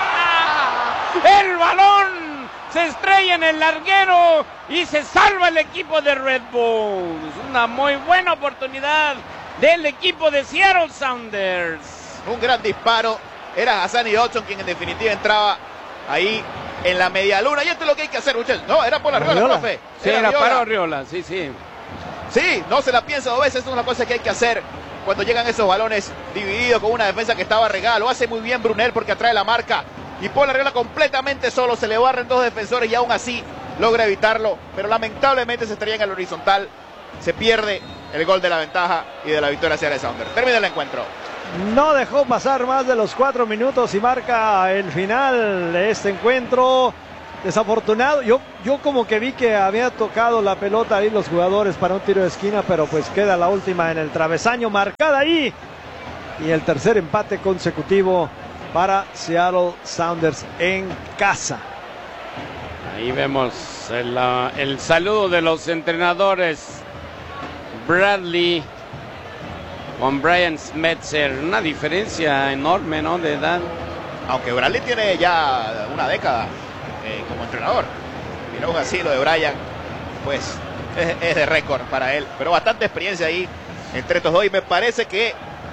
El balón se estrella en el larguero y se salva el equipo de Red Bulls. Una muy buena oportunidad del equipo de Seattle Sounders. Un gran disparo. Era Hassan y Dodson quien en definitiva entraba ahí en la media luna, y esto es lo que hay que hacer, muchachos. No, era por Arriola, Arriola. profe. Sí, era, era para Arriola, sí, sí. Sí, no se la piensa dos veces, es una cosa que hay que hacer cuando llegan esos balones divididos con una defensa que estaba regada. Lo hace muy bien Brunel porque atrae la marca. Y Paul Arriola completamente solo, se le barren dos defensores y aún así logra evitarlo. Pero lamentablemente se estrella en el horizontal. Se pierde el gol de la ventaja y de la victoria hacia el Sounders. Termina el encuentro. No dejó pasar más de los cuatro minutos y marca el final de este encuentro. Desafortunado, yo, yo como que vi que había tocado la pelota ahí los jugadores para un tiro de esquina, pero pues queda la última en el travesaño marcada ahí. Y el tercer empate consecutivo para Seattle Sounders en casa. Ahí vemos el, uh, el saludo de los entrenadores. Bradley con Brian Schmetzer, una diferencia enorme, ¿no?, de edad. Aunque Bradley tiene ya una década eh, como entrenador, y aún así lo de Brian, pues es, es de récord para él, pero bastante experiencia ahí entre estos dos, y me parece que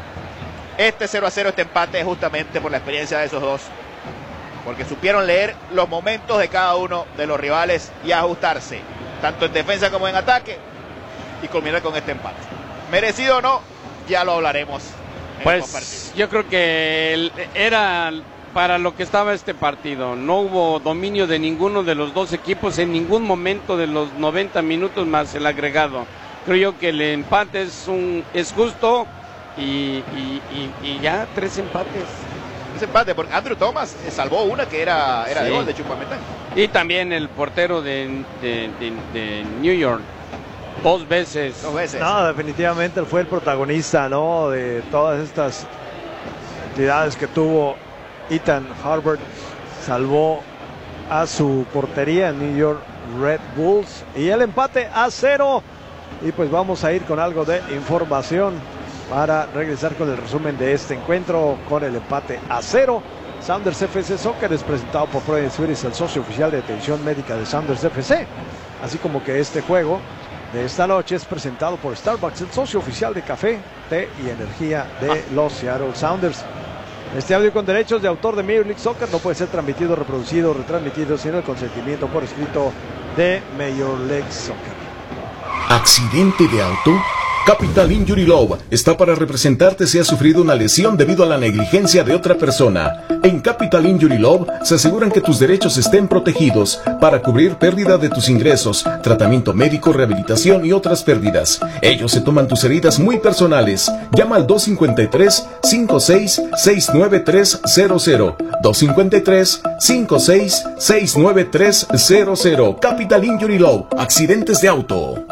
este cero a cero, este empate, es justamente por la experiencia de esos dos, porque supieron leer los momentos de cada uno de los rivales y ajustarse, tanto en defensa como en ataque, y culminar con este empate. ¿Merecido o no? Ya lo hablaremos. Pues yo creo que era para lo que estaba este partido. No hubo dominio de ninguno de los dos equipos en ningún momento de los noventa minutos más el agregado. Creo yo que el empate es un es justo y, y, y, y ya tres empates. Tres empates, porque Andrew Thomas salvó una que era, era sí. de gol de Chupametán. Y también el portero de, de, de, de New York. Dos veces. Dos veces. No, definitivamente él fue el protagonista, ¿no?, de todas estas entidades que tuvo. Ethan Harvard salvó a su portería en New York Red Bulls. Y el empate a cero. Y pues vamos a ir con algo de información para regresar con el resumen de este encuentro con el empate a cero. Sounders F C Soccer es presentado por Pro Suárez, el socio oficial de atención médica de Sounders F C. Así como que este juego de esta noche es presentado por Starbucks, el socio oficial de café, té y energía de los Seattle Sounders. Este audio con derechos de autor de Major League Soccer no puede ser transmitido, reproducido o retransmitido sin el consentimiento por escrito de Major League Soccer. ¿Accidente de auto? Capital Injury Law está para representarte si has sufrido una lesión debido a la negligencia de otra persona. En Capital Injury Law se aseguran que tus derechos estén protegidos para cubrir pérdida de tus ingresos, tratamiento médico, rehabilitación y otras pérdidas. Ellos se toman tus heridas muy personales. Llama al dos cinco tres, cinco seis, seis nueve tres cero cero. dos cinco tres, cinco seis, seis nueve tres cero cero. Capital Injury Law. Accidentes de auto.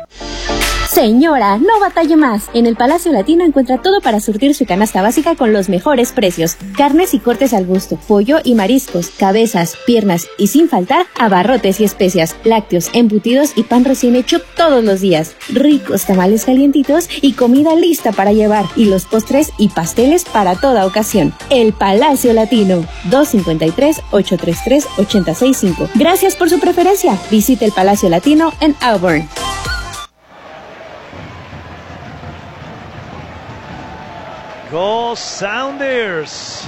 Señora, no batalle más. En el Palacio Latino encuentra todo para surtir su canasta básica con los mejores precios. Carnes y cortes al gusto, pollo y mariscos, cabezas, piernas y sin faltar abarrotes y especias, lácteos, embutidos y pan recién hecho todos los días. Ricos tamales calientitos y comida lista para llevar. Y los postres y pasteles para toda ocasión. El Palacio Latino. dos cinco tres, ocho tres tres, ocho seis cinco. Gracias por su preferencia. Visite el Palacio Latino en Auburn. Go Sounders.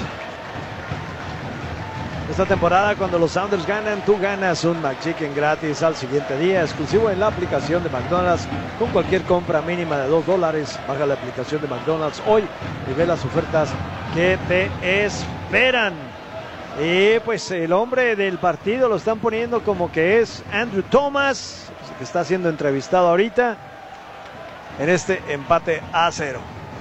Esta temporada, cuando los Sounders ganan, tú ganas un McChicken gratis al siguiente día, exclusivo en la aplicación de McDonald's. Con cualquier compra mínima de dos dólares, baja la aplicación de McDonald's hoy y ve las ofertas que te esperan. Y pues el hombre del partido lo están poniendo como que es Andrew Thomas, que está siendo entrevistado ahorita en este empate a cero.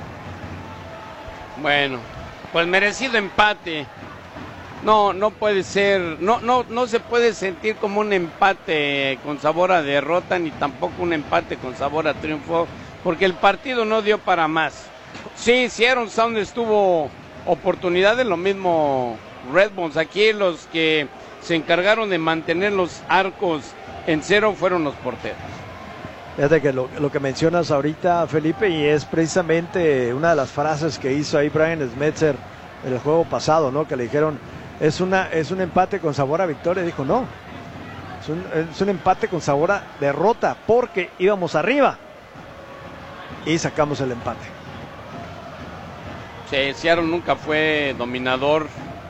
Bueno, pues merecido empate. No, no puede ser, no, no, no se puede sentir como un empate con sabor a derrota, ni tampoco un empate con sabor a triunfo, porque el partido no dio para más. Sí, Seattle Sounders tuvo oportunidades, lo mismo Red Bulls. Aquí los que se encargaron de mantener los arcos en cero fueron los porteros. Fíjate que lo, lo que mencionas ahorita, Felipe, y es precisamente una de las frases que hizo ahí Brian Schmetzer en el juego pasado, ¿no? Que le dijeron, es una es un empate con sabor a victoria. Dijo, no, es un, es un empate con sabor a derrota, porque íbamos arriba y sacamos el empate. Sí, Seattle nunca fue dominador.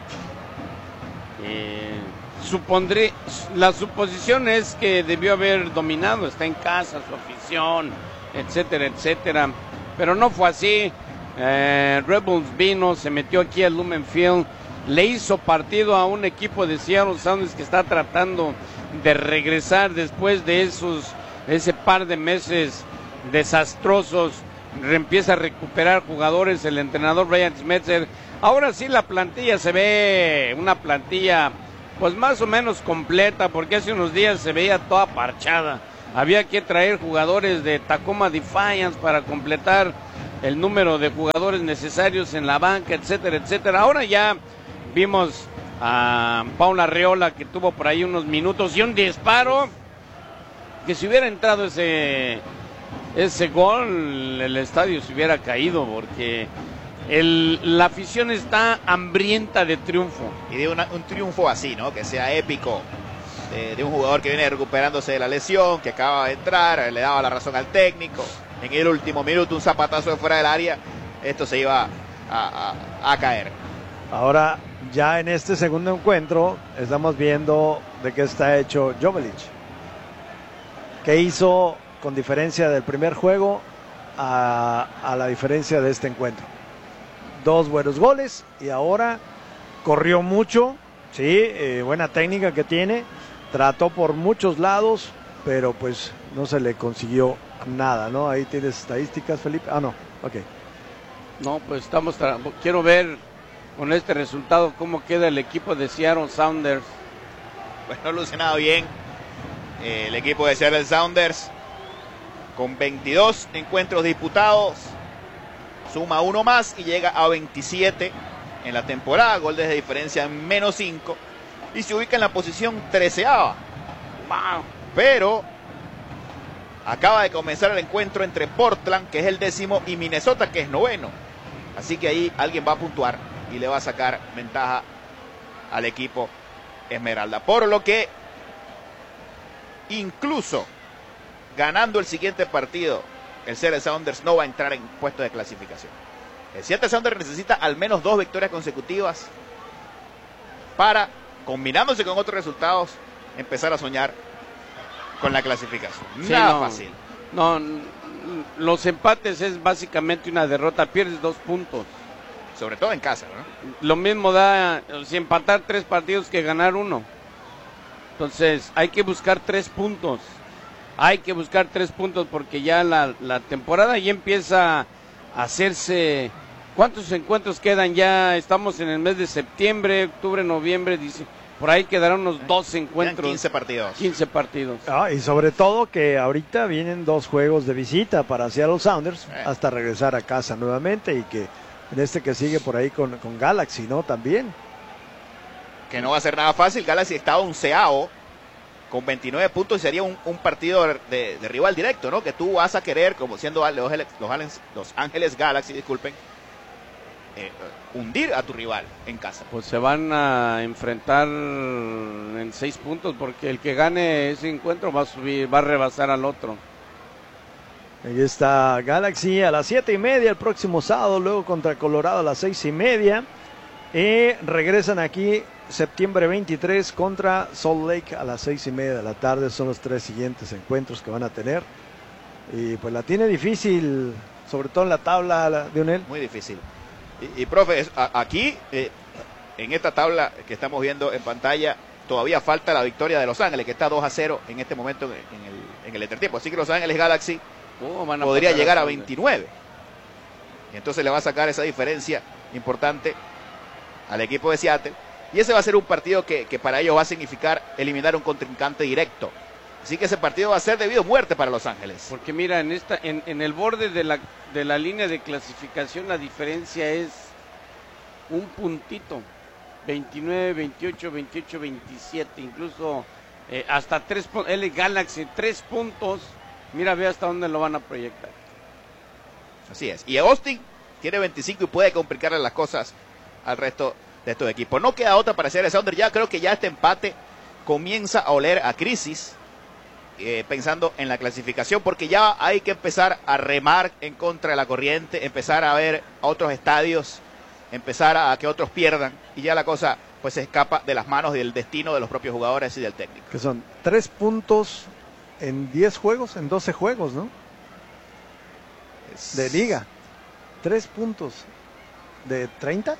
Eh... Supondré, la suposición es que debió haber dominado, está en casa, su afición, etcétera, etcétera, pero no fue así. eh, Red Bulls vino, se metió aquí al Lumen Field, le hizo partido a un equipo de Seattle Sounders que está tratando de regresar después de esos ese par de meses desastrosos, empieza a recuperar jugadores el entrenador Brian Schmetzer. Ahora sí la plantilla se ve una plantilla pues más o menos completa, porque hace unos días se veía toda parchada. Había que traer jugadores de Tacoma Defiance para completar el número de jugadores necesarios en la banca, etcétera, etcétera. Ahora ya vimos a Paula Arreola, que tuvo por ahí unos minutos y un disparo, que si hubiera entrado ese, ese gol, el estadio se hubiera caído, porque el, la afición está hambrienta de triunfo. Y de una, un triunfo así, ¿no? Que sea épico, de, de un jugador que viene recuperándose de la lesión, que acaba de entrar, le daba la razón al técnico, en el último minuto un zapatazo de fuera del área, esto se iba a, a, a caer. Ahora, ya en este segundo encuentro, estamos viendo de qué está hecho Jovelic. ¿Qué hizo con diferencia del primer juego a, a la diferencia de este encuentro? Dos buenos goles y ahora corrió mucho, sí, eh, buena técnica que tiene, trató por muchos lados, pero pues no se le consiguió nada, ¿no? Ahí tienes estadísticas, Felipe. Ah, no, ok. No, pues estamos, quiero ver con este resultado cómo queda el equipo de Seattle Sounders. Bueno, ha lucido bien eh, el equipo de Seattle Sounders, con veintidós encuentros disputados, suma uno más y llega a veintisiete en la temporada, gol de diferencia en menos cinco, y se ubica en la posición treceava. Wow. Pero acaba de comenzar el encuentro entre Portland, que es el décimo, y Minnesota, que es noveno. Así que ahí alguien va a puntuar y le va a sacar ventaja al equipo Esmeralda. Por lo que, incluso ganando el siguiente partido, el Seattle Sounders no va a entrar en puesto de clasificación. El Seattle Sounders necesita al menos dos victorias consecutivas para, combinándose con otros resultados, empezar a soñar con la clasificación. Sí, Nada no, fácil. No, los empates es básicamente una derrota, pierdes dos puntos. Sobre todo en casa, ¿no? Lo mismo da si empatar tres partidos que ganar uno. Entonces hay que buscar tres puntos. Hay que buscar tres puntos porque ya la, la temporada ya empieza a hacerse. ¿Cuántos encuentros quedan? Ya estamos en el mes de septiembre, octubre, noviembre, dice. Por ahí quedarán unos doce encuentros. quince partidos. quince partidos. Ah, y sobre todo que ahorita vienen dos juegos de visita para Seattle Sounders eh. hasta regresar a casa nuevamente, y que en este que sigue por ahí con, con Galaxy, ¿no? También. Que no va a ser nada fácil. Galaxy está onceavo con veintinueve puntos y sería un, un partido de, de rival directo, ¿no? Que tú vas a querer, como siendo los, los, los Ángeles Galaxy, disculpen, eh, hundir a tu rival en casa. Pues se van a enfrentar en seis puntos porque el que gane ese encuentro va a subir, va a rebasar al otro. Ahí está Galaxy a las siete y media el próximo sábado, luego contra Colorado a las seis y media. Y regresan aquí septiembre veintitrés contra Salt Lake a las seis y media de la tarde. Son los tres siguientes encuentros que van a tener. Y pues la tiene difícil, sobre todo en la tabla, Lionel. Muy difícil. Y, y profe, a, aquí, eh, en esta tabla que estamos viendo en pantalla, todavía falta la victoria de Los Ángeles, que está dos a cero en este momento en el, en el entretiempo. Así que Los Ángeles Galaxy oh, van a podría llegar a veintinueve. Y entonces le va a sacar esa diferencia importante al equipo de Seattle. Y ese va a ser un partido que, que para ellos va a significar eliminar un contrincante directo. Así que ese partido va a ser debido a muerte para Los Ángeles. Porque mira, en esta, en, en el borde de la, de la línea de clasificación la diferencia es un puntito. veintinueve, veintiocho, veintiocho, veintisiete, incluso eh, hasta tres puntos. L Galaxy, tres puntos. Mira, ve hasta dónde lo van a proyectar. Así es. Y Austin tiene veinticinco y puede complicarle las cosas al resto de estos equipos. No queda otra para hacer el Sounders. Ya creo que ya este empate comienza a oler a crisis, eh, pensando en la clasificación, porque ya hay que empezar a remar en contra de la corriente, empezar a ver a otros estadios, empezar a, a que otros pierdan, y ya la cosa pues se escapa de las manos del destino de los propios jugadores y del técnico. Que son tres puntos en diez juegos, en doce juegos, ¿no? Es... de liga. Tres puntos de treinta.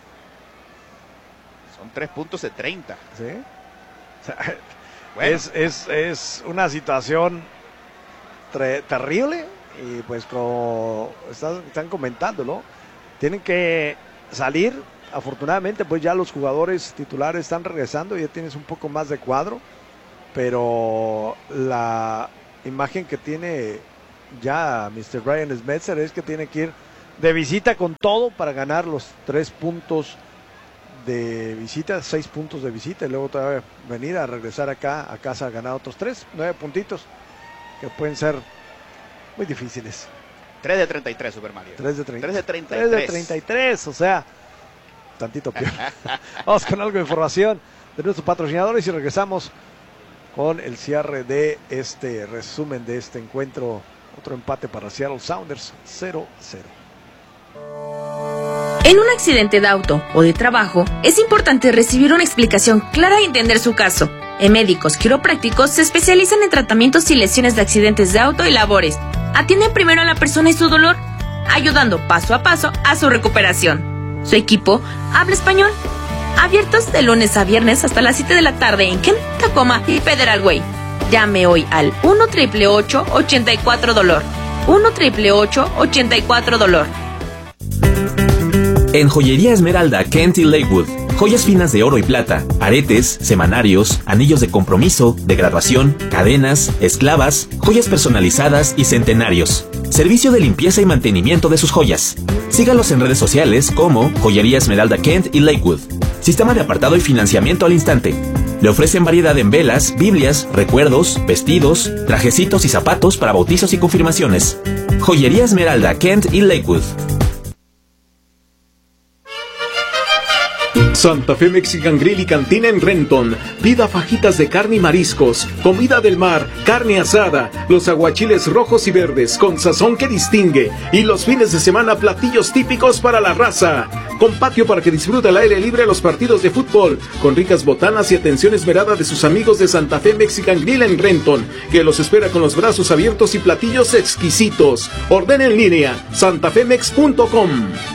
Son tres puntos de treinta. Sí. O sea, bueno. es, es, es una situación tre- terrible y pues como están, están comentando, ¿no? Tienen que salir. Afortunadamente pues ya los jugadores titulares están regresando, ya tienes un poco más de cuadro, pero la imagen que tiene ya mister Brian Schmetzer es que tiene que ir de visita con todo para ganar los tres puntos de visita, seis puntos de visita, y luego todavía venir a regresar acá a casa a ganar otros tres, nueve puntitos que pueden ser muy difíciles. tres de treinta y tres, Super Mario. tres de treinta. tres de treinta y tres. tres de treinta y tres, o sea, tantito peor. Vamos con algo de información de nuestros patrocinadores y regresamos con el cierre de este resumen de este encuentro. Otro empate para Seattle Sounders, cero cero. En un accidente de auto o de trabajo, es importante recibir una explicación clara y entender su caso. En Médicos Quiroprácticos se especializan en tratamientos y lesiones de accidentes de auto y labores. Atienden primero a la persona y su dolor, ayudando paso a paso a su recuperación. Su equipo habla español. Abiertos de lunes a viernes hasta las siete de la tarde en Kent, Tacoma y Federal Way. Llame hoy al uno, ocho ocho ocho, ocho cuatro, dolor. uno, ocho ocho ocho, ocho cuatro, dolor. En Joyería Esmeralda, Kent y Lakewood, joyas finas de oro y plata, aretes, semanarios, anillos de compromiso, de graduación, cadenas, esclavas, joyas personalizadas y centenarios. Servicio de limpieza y mantenimiento de sus joyas. Sígalos en redes sociales como Joyería Esmeralda Kent y Lakewood. Sistema de apartado y financiamiento al instante. Le ofrecen variedad en velas, biblias, recuerdos, vestidos, trajecitos y zapatos para bautizos y confirmaciones. Joyería Esmeralda Kent y Lakewood. Santa Fe Mexican Grill y Cantina en Renton. Pida fajitas de carne y mariscos, comida del mar, carne asada, los aguachiles rojos y verdes con sazón que distingue, y los fines de semana platillos típicos para la raza. Con patio para que disfrute al aire libre los partidos de fútbol, con ricas botanas y atención esmerada de sus amigos de Santa Fe Mexican Grill en Renton, que los espera con los brazos abiertos y platillos exquisitos. Ordena en línea, santafemex punto com.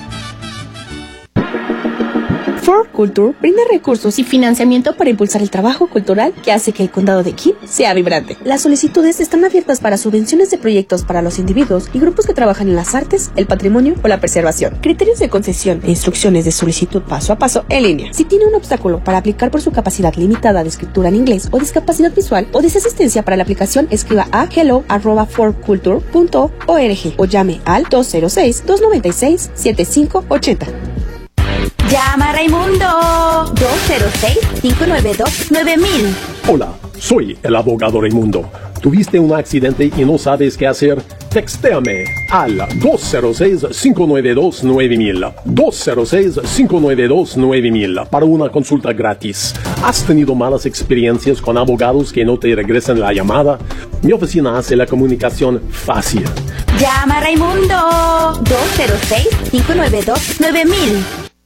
For Culture brinda recursos y financiamiento para impulsar el trabajo cultural que hace que el condado de Kent sea vibrante. Las solicitudes están abiertas para subvenciones de proyectos para los individuos y grupos que trabajan en las artes, el patrimonio o la preservación. Criterios de concesión e instrucciones de solicitud paso a paso en línea. Si tiene un obstáculo para aplicar por su capacidad limitada de escritura en inglés o discapacidad visual o desea asistencia para la aplicación, escriba a hello arroba for culture punto org o llame al dos cero seis, dos nueve seis, siete cinco ocho cero. ¡Llama a Raimundo! dos cero seis, cinco nueve dos, nueve mil. Hola, soy el abogado Raimundo. ¿Tuviste un accidente y no sabes qué hacer? Textéame al dos cero seis, cinco nueve dos, nueve mil. dos cero seis, cinco nueve dos, nueve mil para una consulta gratis. ¿Has tenido malas experiencias con abogados que no te regresan la llamada? Mi oficina hace la comunicación fácil. Llama a Raimundo. dos cero seis, cinco nueve dos, nueve mil.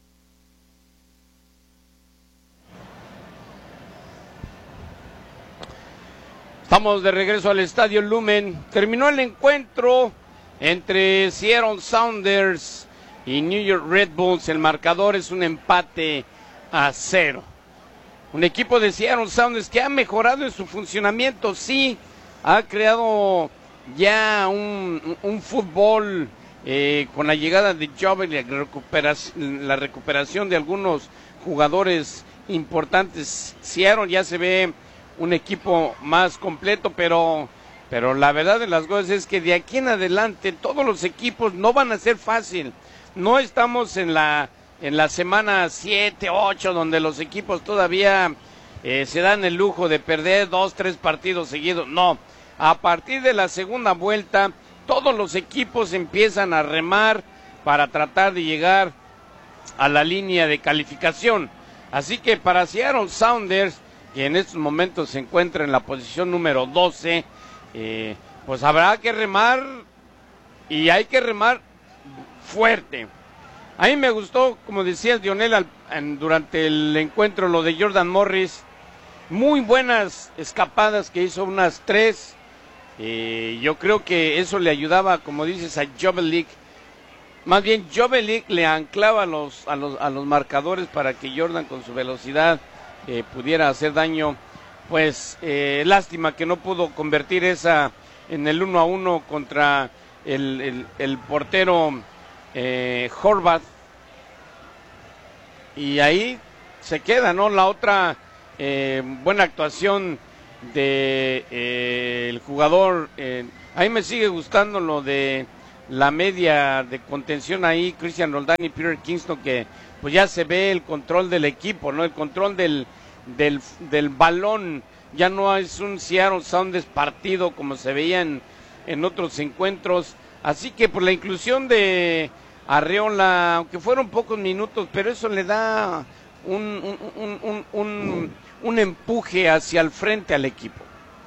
Estamos de regreso al Estadio Lumen. Terminó el encuentro entre Seattle Sounders y New York Red Bulls. El marcador es un empate a cero. Un equipo de Seattle Sounders que ha mejorado en su funcionamiento, sí, ha creado ya un, un fútbol eh, con la llegada de Jovel y la recuperación, la recuperación de algunos jugadores importantes. Seattle ya se ve un equipo más completo, pero pero la verdad de las cosas es que de aquí en adelante todos los equipos no van a ser fácil. No estamos en la en la semana siete, ocho, donde los equipos todavía eh, se dan el lujo de perder dos, tres partidos seguidos. No, a partir de la segunda vuelta todos los equipos empiezan a remar para tratar de llegar a la línea de calificación. Así que para Seattle Sounders, que en estos momentos se encuentra en la posición número doce, eh, pues habrá que remar, y hay que remar fuerte. A mí me gustó, como decía Dionel al, en, durante el encuentro, lo de Jordan Morris. Muy buenas escapadas que hizo, unas tres. Eh, yo creo que eso le ayudaba, como dices, a Jovelik. Más bien, Jovelik le anclaba a los, a los, a los marcadores para que Jordan, con su velocidad, Eh, pudiera hacer daño. Pues eh, lástima que no pudo convertir esa en el uno a uno contra el, el, el portero eh, Horvath, y ahí se queda, ¿no? La otra eh, buena actuación de eh, el jugador, eh, a mí me sigue gustando lo de la media de contención ahí, Christian Roldán y Peter Kingston, que pues ya se ve el control del equipo, ¿no? El control del, del, del balón, ya no es un Seattle Sounders partido como se veía en, en otros encuentros, así que por la inclusión de Arriola, aunque fueron pocos minutos, pero eso le da un, un, un, un, un, un empuje hacia el frente al equipo.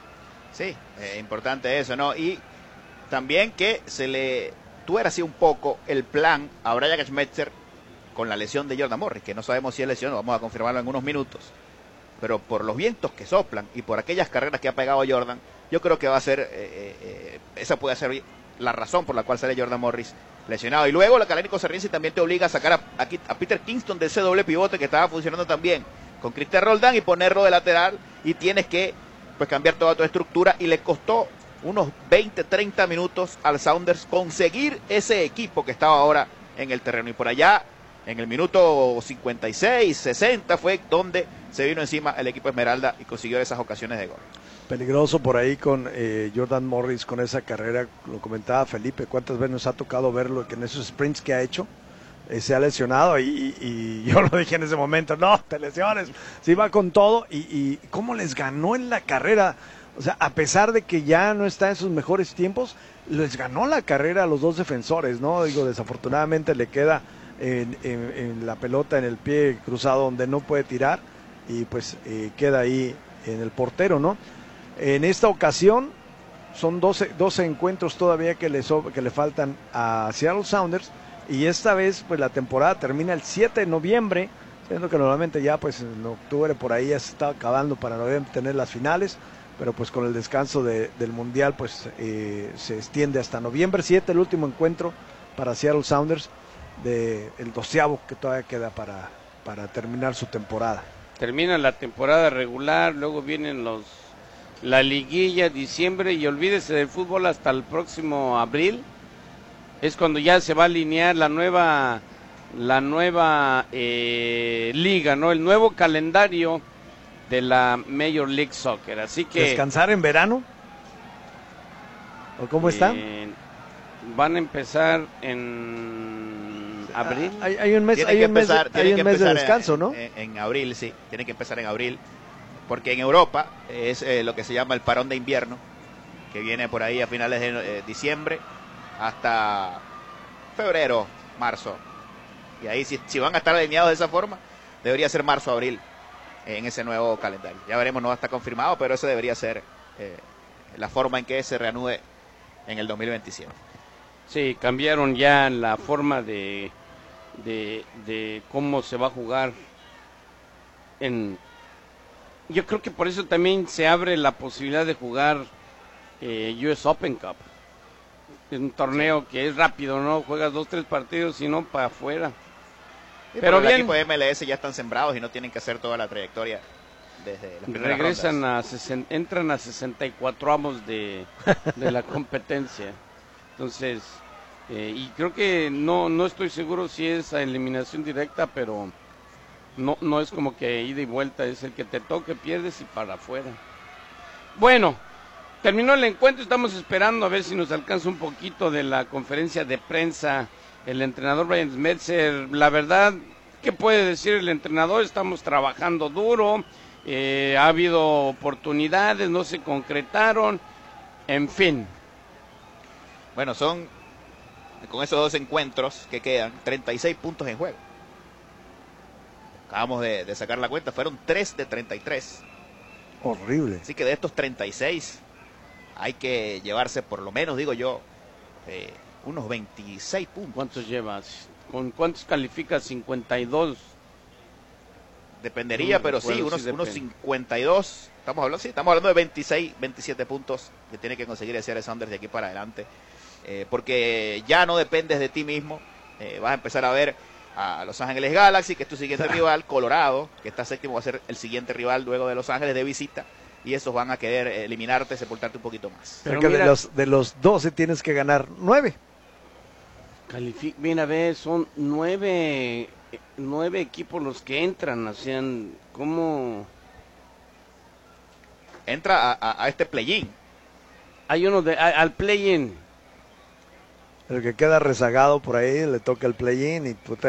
Sí, eh, importante eso, ¿no? Y también que se le tuera así un poco el plan a Brian Schmetzer con la lesión de Jordan Morris, que no sabemos si es lesión, vamos a confirmarlo en unos minutos, pero por los vientos que soplan y por aquellas carreras que ha pegado Jordan, yo creo que va a ser, eh, eh, esa puede ser la razón por la cual sale Jordan Morris lesionado. Y luego la Calénico Serriensi también te obliga a sacar a, a, a Peter Kingston de ese doble pivote que estaba funcionando también con Christian Roldán y ponerlo de lateral, y tienes que pues cambiar toda tu estructura, y le costó unos veinte, treinta minutos al Sounders conseguir ese equipo que estaba ahora en el terreno. Y por allá, en el minuto cincuenta y seis, sesenta, fue donde se vino encima el equipo Esmeralda y consiguió esas ocasiones de gol. Peligroso por ahí con eh, Jordan Morris, con esa carrera, lo comentaba Felipe, cuántas veces nos ha tocado verlo, que en esos sprints que ha hecho, eh, se ha lesionado, y, y, y yo lo dije en ese momento, no, te lesiones, se iba con todo, y, y cómo les ganó en la carrera. O sea, a pesar de que ya no está en sus mejores tiempos, les ganó la carrera a los dos defensores, ¿no? Digo, desafortunadamente le queda en, en, en la pelota en el pie cruzado donde no puede tirar, y pues eh, queda ahí en el portero, ¿no? En esta ocasión son doce, doce encuentros todavía que le, so, que le faltan a Seattle Sounders, y esta vez pues la temporada termina el siete de noviembre, siendo que normalmente ya pues en octubre por ahí ya se está acabando para noviembre tener las finales, pero pues con el descanso de, del Mundial pues eh, se extiende hasta noviembre siete, el último encuentro para Seattle Sounders, de el doceavo que todavía queda para, para terminar su temporada. Termina la temporada regular, luego vienen los la liguilla, diciembre, y olvídese del fútbol hasta el próximo abril, es cuando ya se va a alinear la nueva la nueva eh, liga, ¿no? El nuevo calendario de la Major League Soccer, así que... ¿Descansar en verano? ¿O cómo están? Eh, van a empezar en abril. Ah, hay, hay un mes, tienen hay que un mes, empezar, hay un mes de descanso, en, ¿no? En, en abril, sí, tienen que empezar en abril, porque en Europa es eh, lo que se llama el parón de invierno, que viene por ahí a finales de eh, diciembre hasta febrero, marzo, y ahí si, si van a estar alineados de esa forma, debería ser marzo, abril, en ese nuevo calendario. Ya veremos, no está confirmado, pero eso debería ser eh, la forma en que se reanude en el dos mil veintisiete. Sí, cambiaron ya la forma de, de, de cómo se va a jugar. En, yo creo que por eso también se abre la posibilidad de jugar eh, U S Open Cup. Es un torneo que es rápido, ¿no? Juegas dos, tres partidos y no para afuera. Sí, pero pero bien, los equipos de M L S ya están sembrados y no tienen que hacer toda la trayectoria desde las primeras regresan rondas. a sesenta, entran a sesenta y cuatro amos de, de la competencia. Entonces, eh, y creo que no no estoy seguro si es a eliminación directa, pero no no es como que ida y vuelta, es el que te toque, pierdes y para afuera. Bueno, terminó el encuentro, estamos esperando a ver si nos alcanza un poquito de la conferencia de prensa el entrenador Brian Schmetzer. La verdad, ¿qué puede decir el entrenador? Estamos trabajando duro, eh, ha habido oportunidades, no se concretaron, en fin. Bueno, son, con esos dos encuentros que quedan, treinta y seis puntos en juego. Acabamos de, de sacar la cuenta, fueron tres de treinta y tres. Horrible. Así que de estos treinta y seis hay que llevarse por lo menos, digo yo, eh, unos veintiséis puntos. ¿Cuántos llevas? ¿Con cuántos calificas? cincuenta y dos. Dependería, no pero recuerdo, sí, unos, sí unos cincuenta y dos. Estamos hablando, sí, estamos hablando de veintiséis, veintisiete puntos que tiene que conseguir el Seattle Sounders de aquí para adelante. Eh, porque ya no dependes de ti mismo. Eh, vas a empezar a ver a Los Ángeles Galaxy, que es tu siguiente rival. Colorado, que está séptimo, va a ser el siguiente rival luego de Los Ángeles de visita. y esos van a querer eliminarte, sepultarte un poquito más. Pero que de los, de los doce tienes que ganar nueve. Calific mira, ve, son nueve, nueve equipos los que entran, hacían como... Entra a, a, a este play-in. Hay uno de, a, al play-in. El que queda rezagado por ahí le toca el play-in y puta,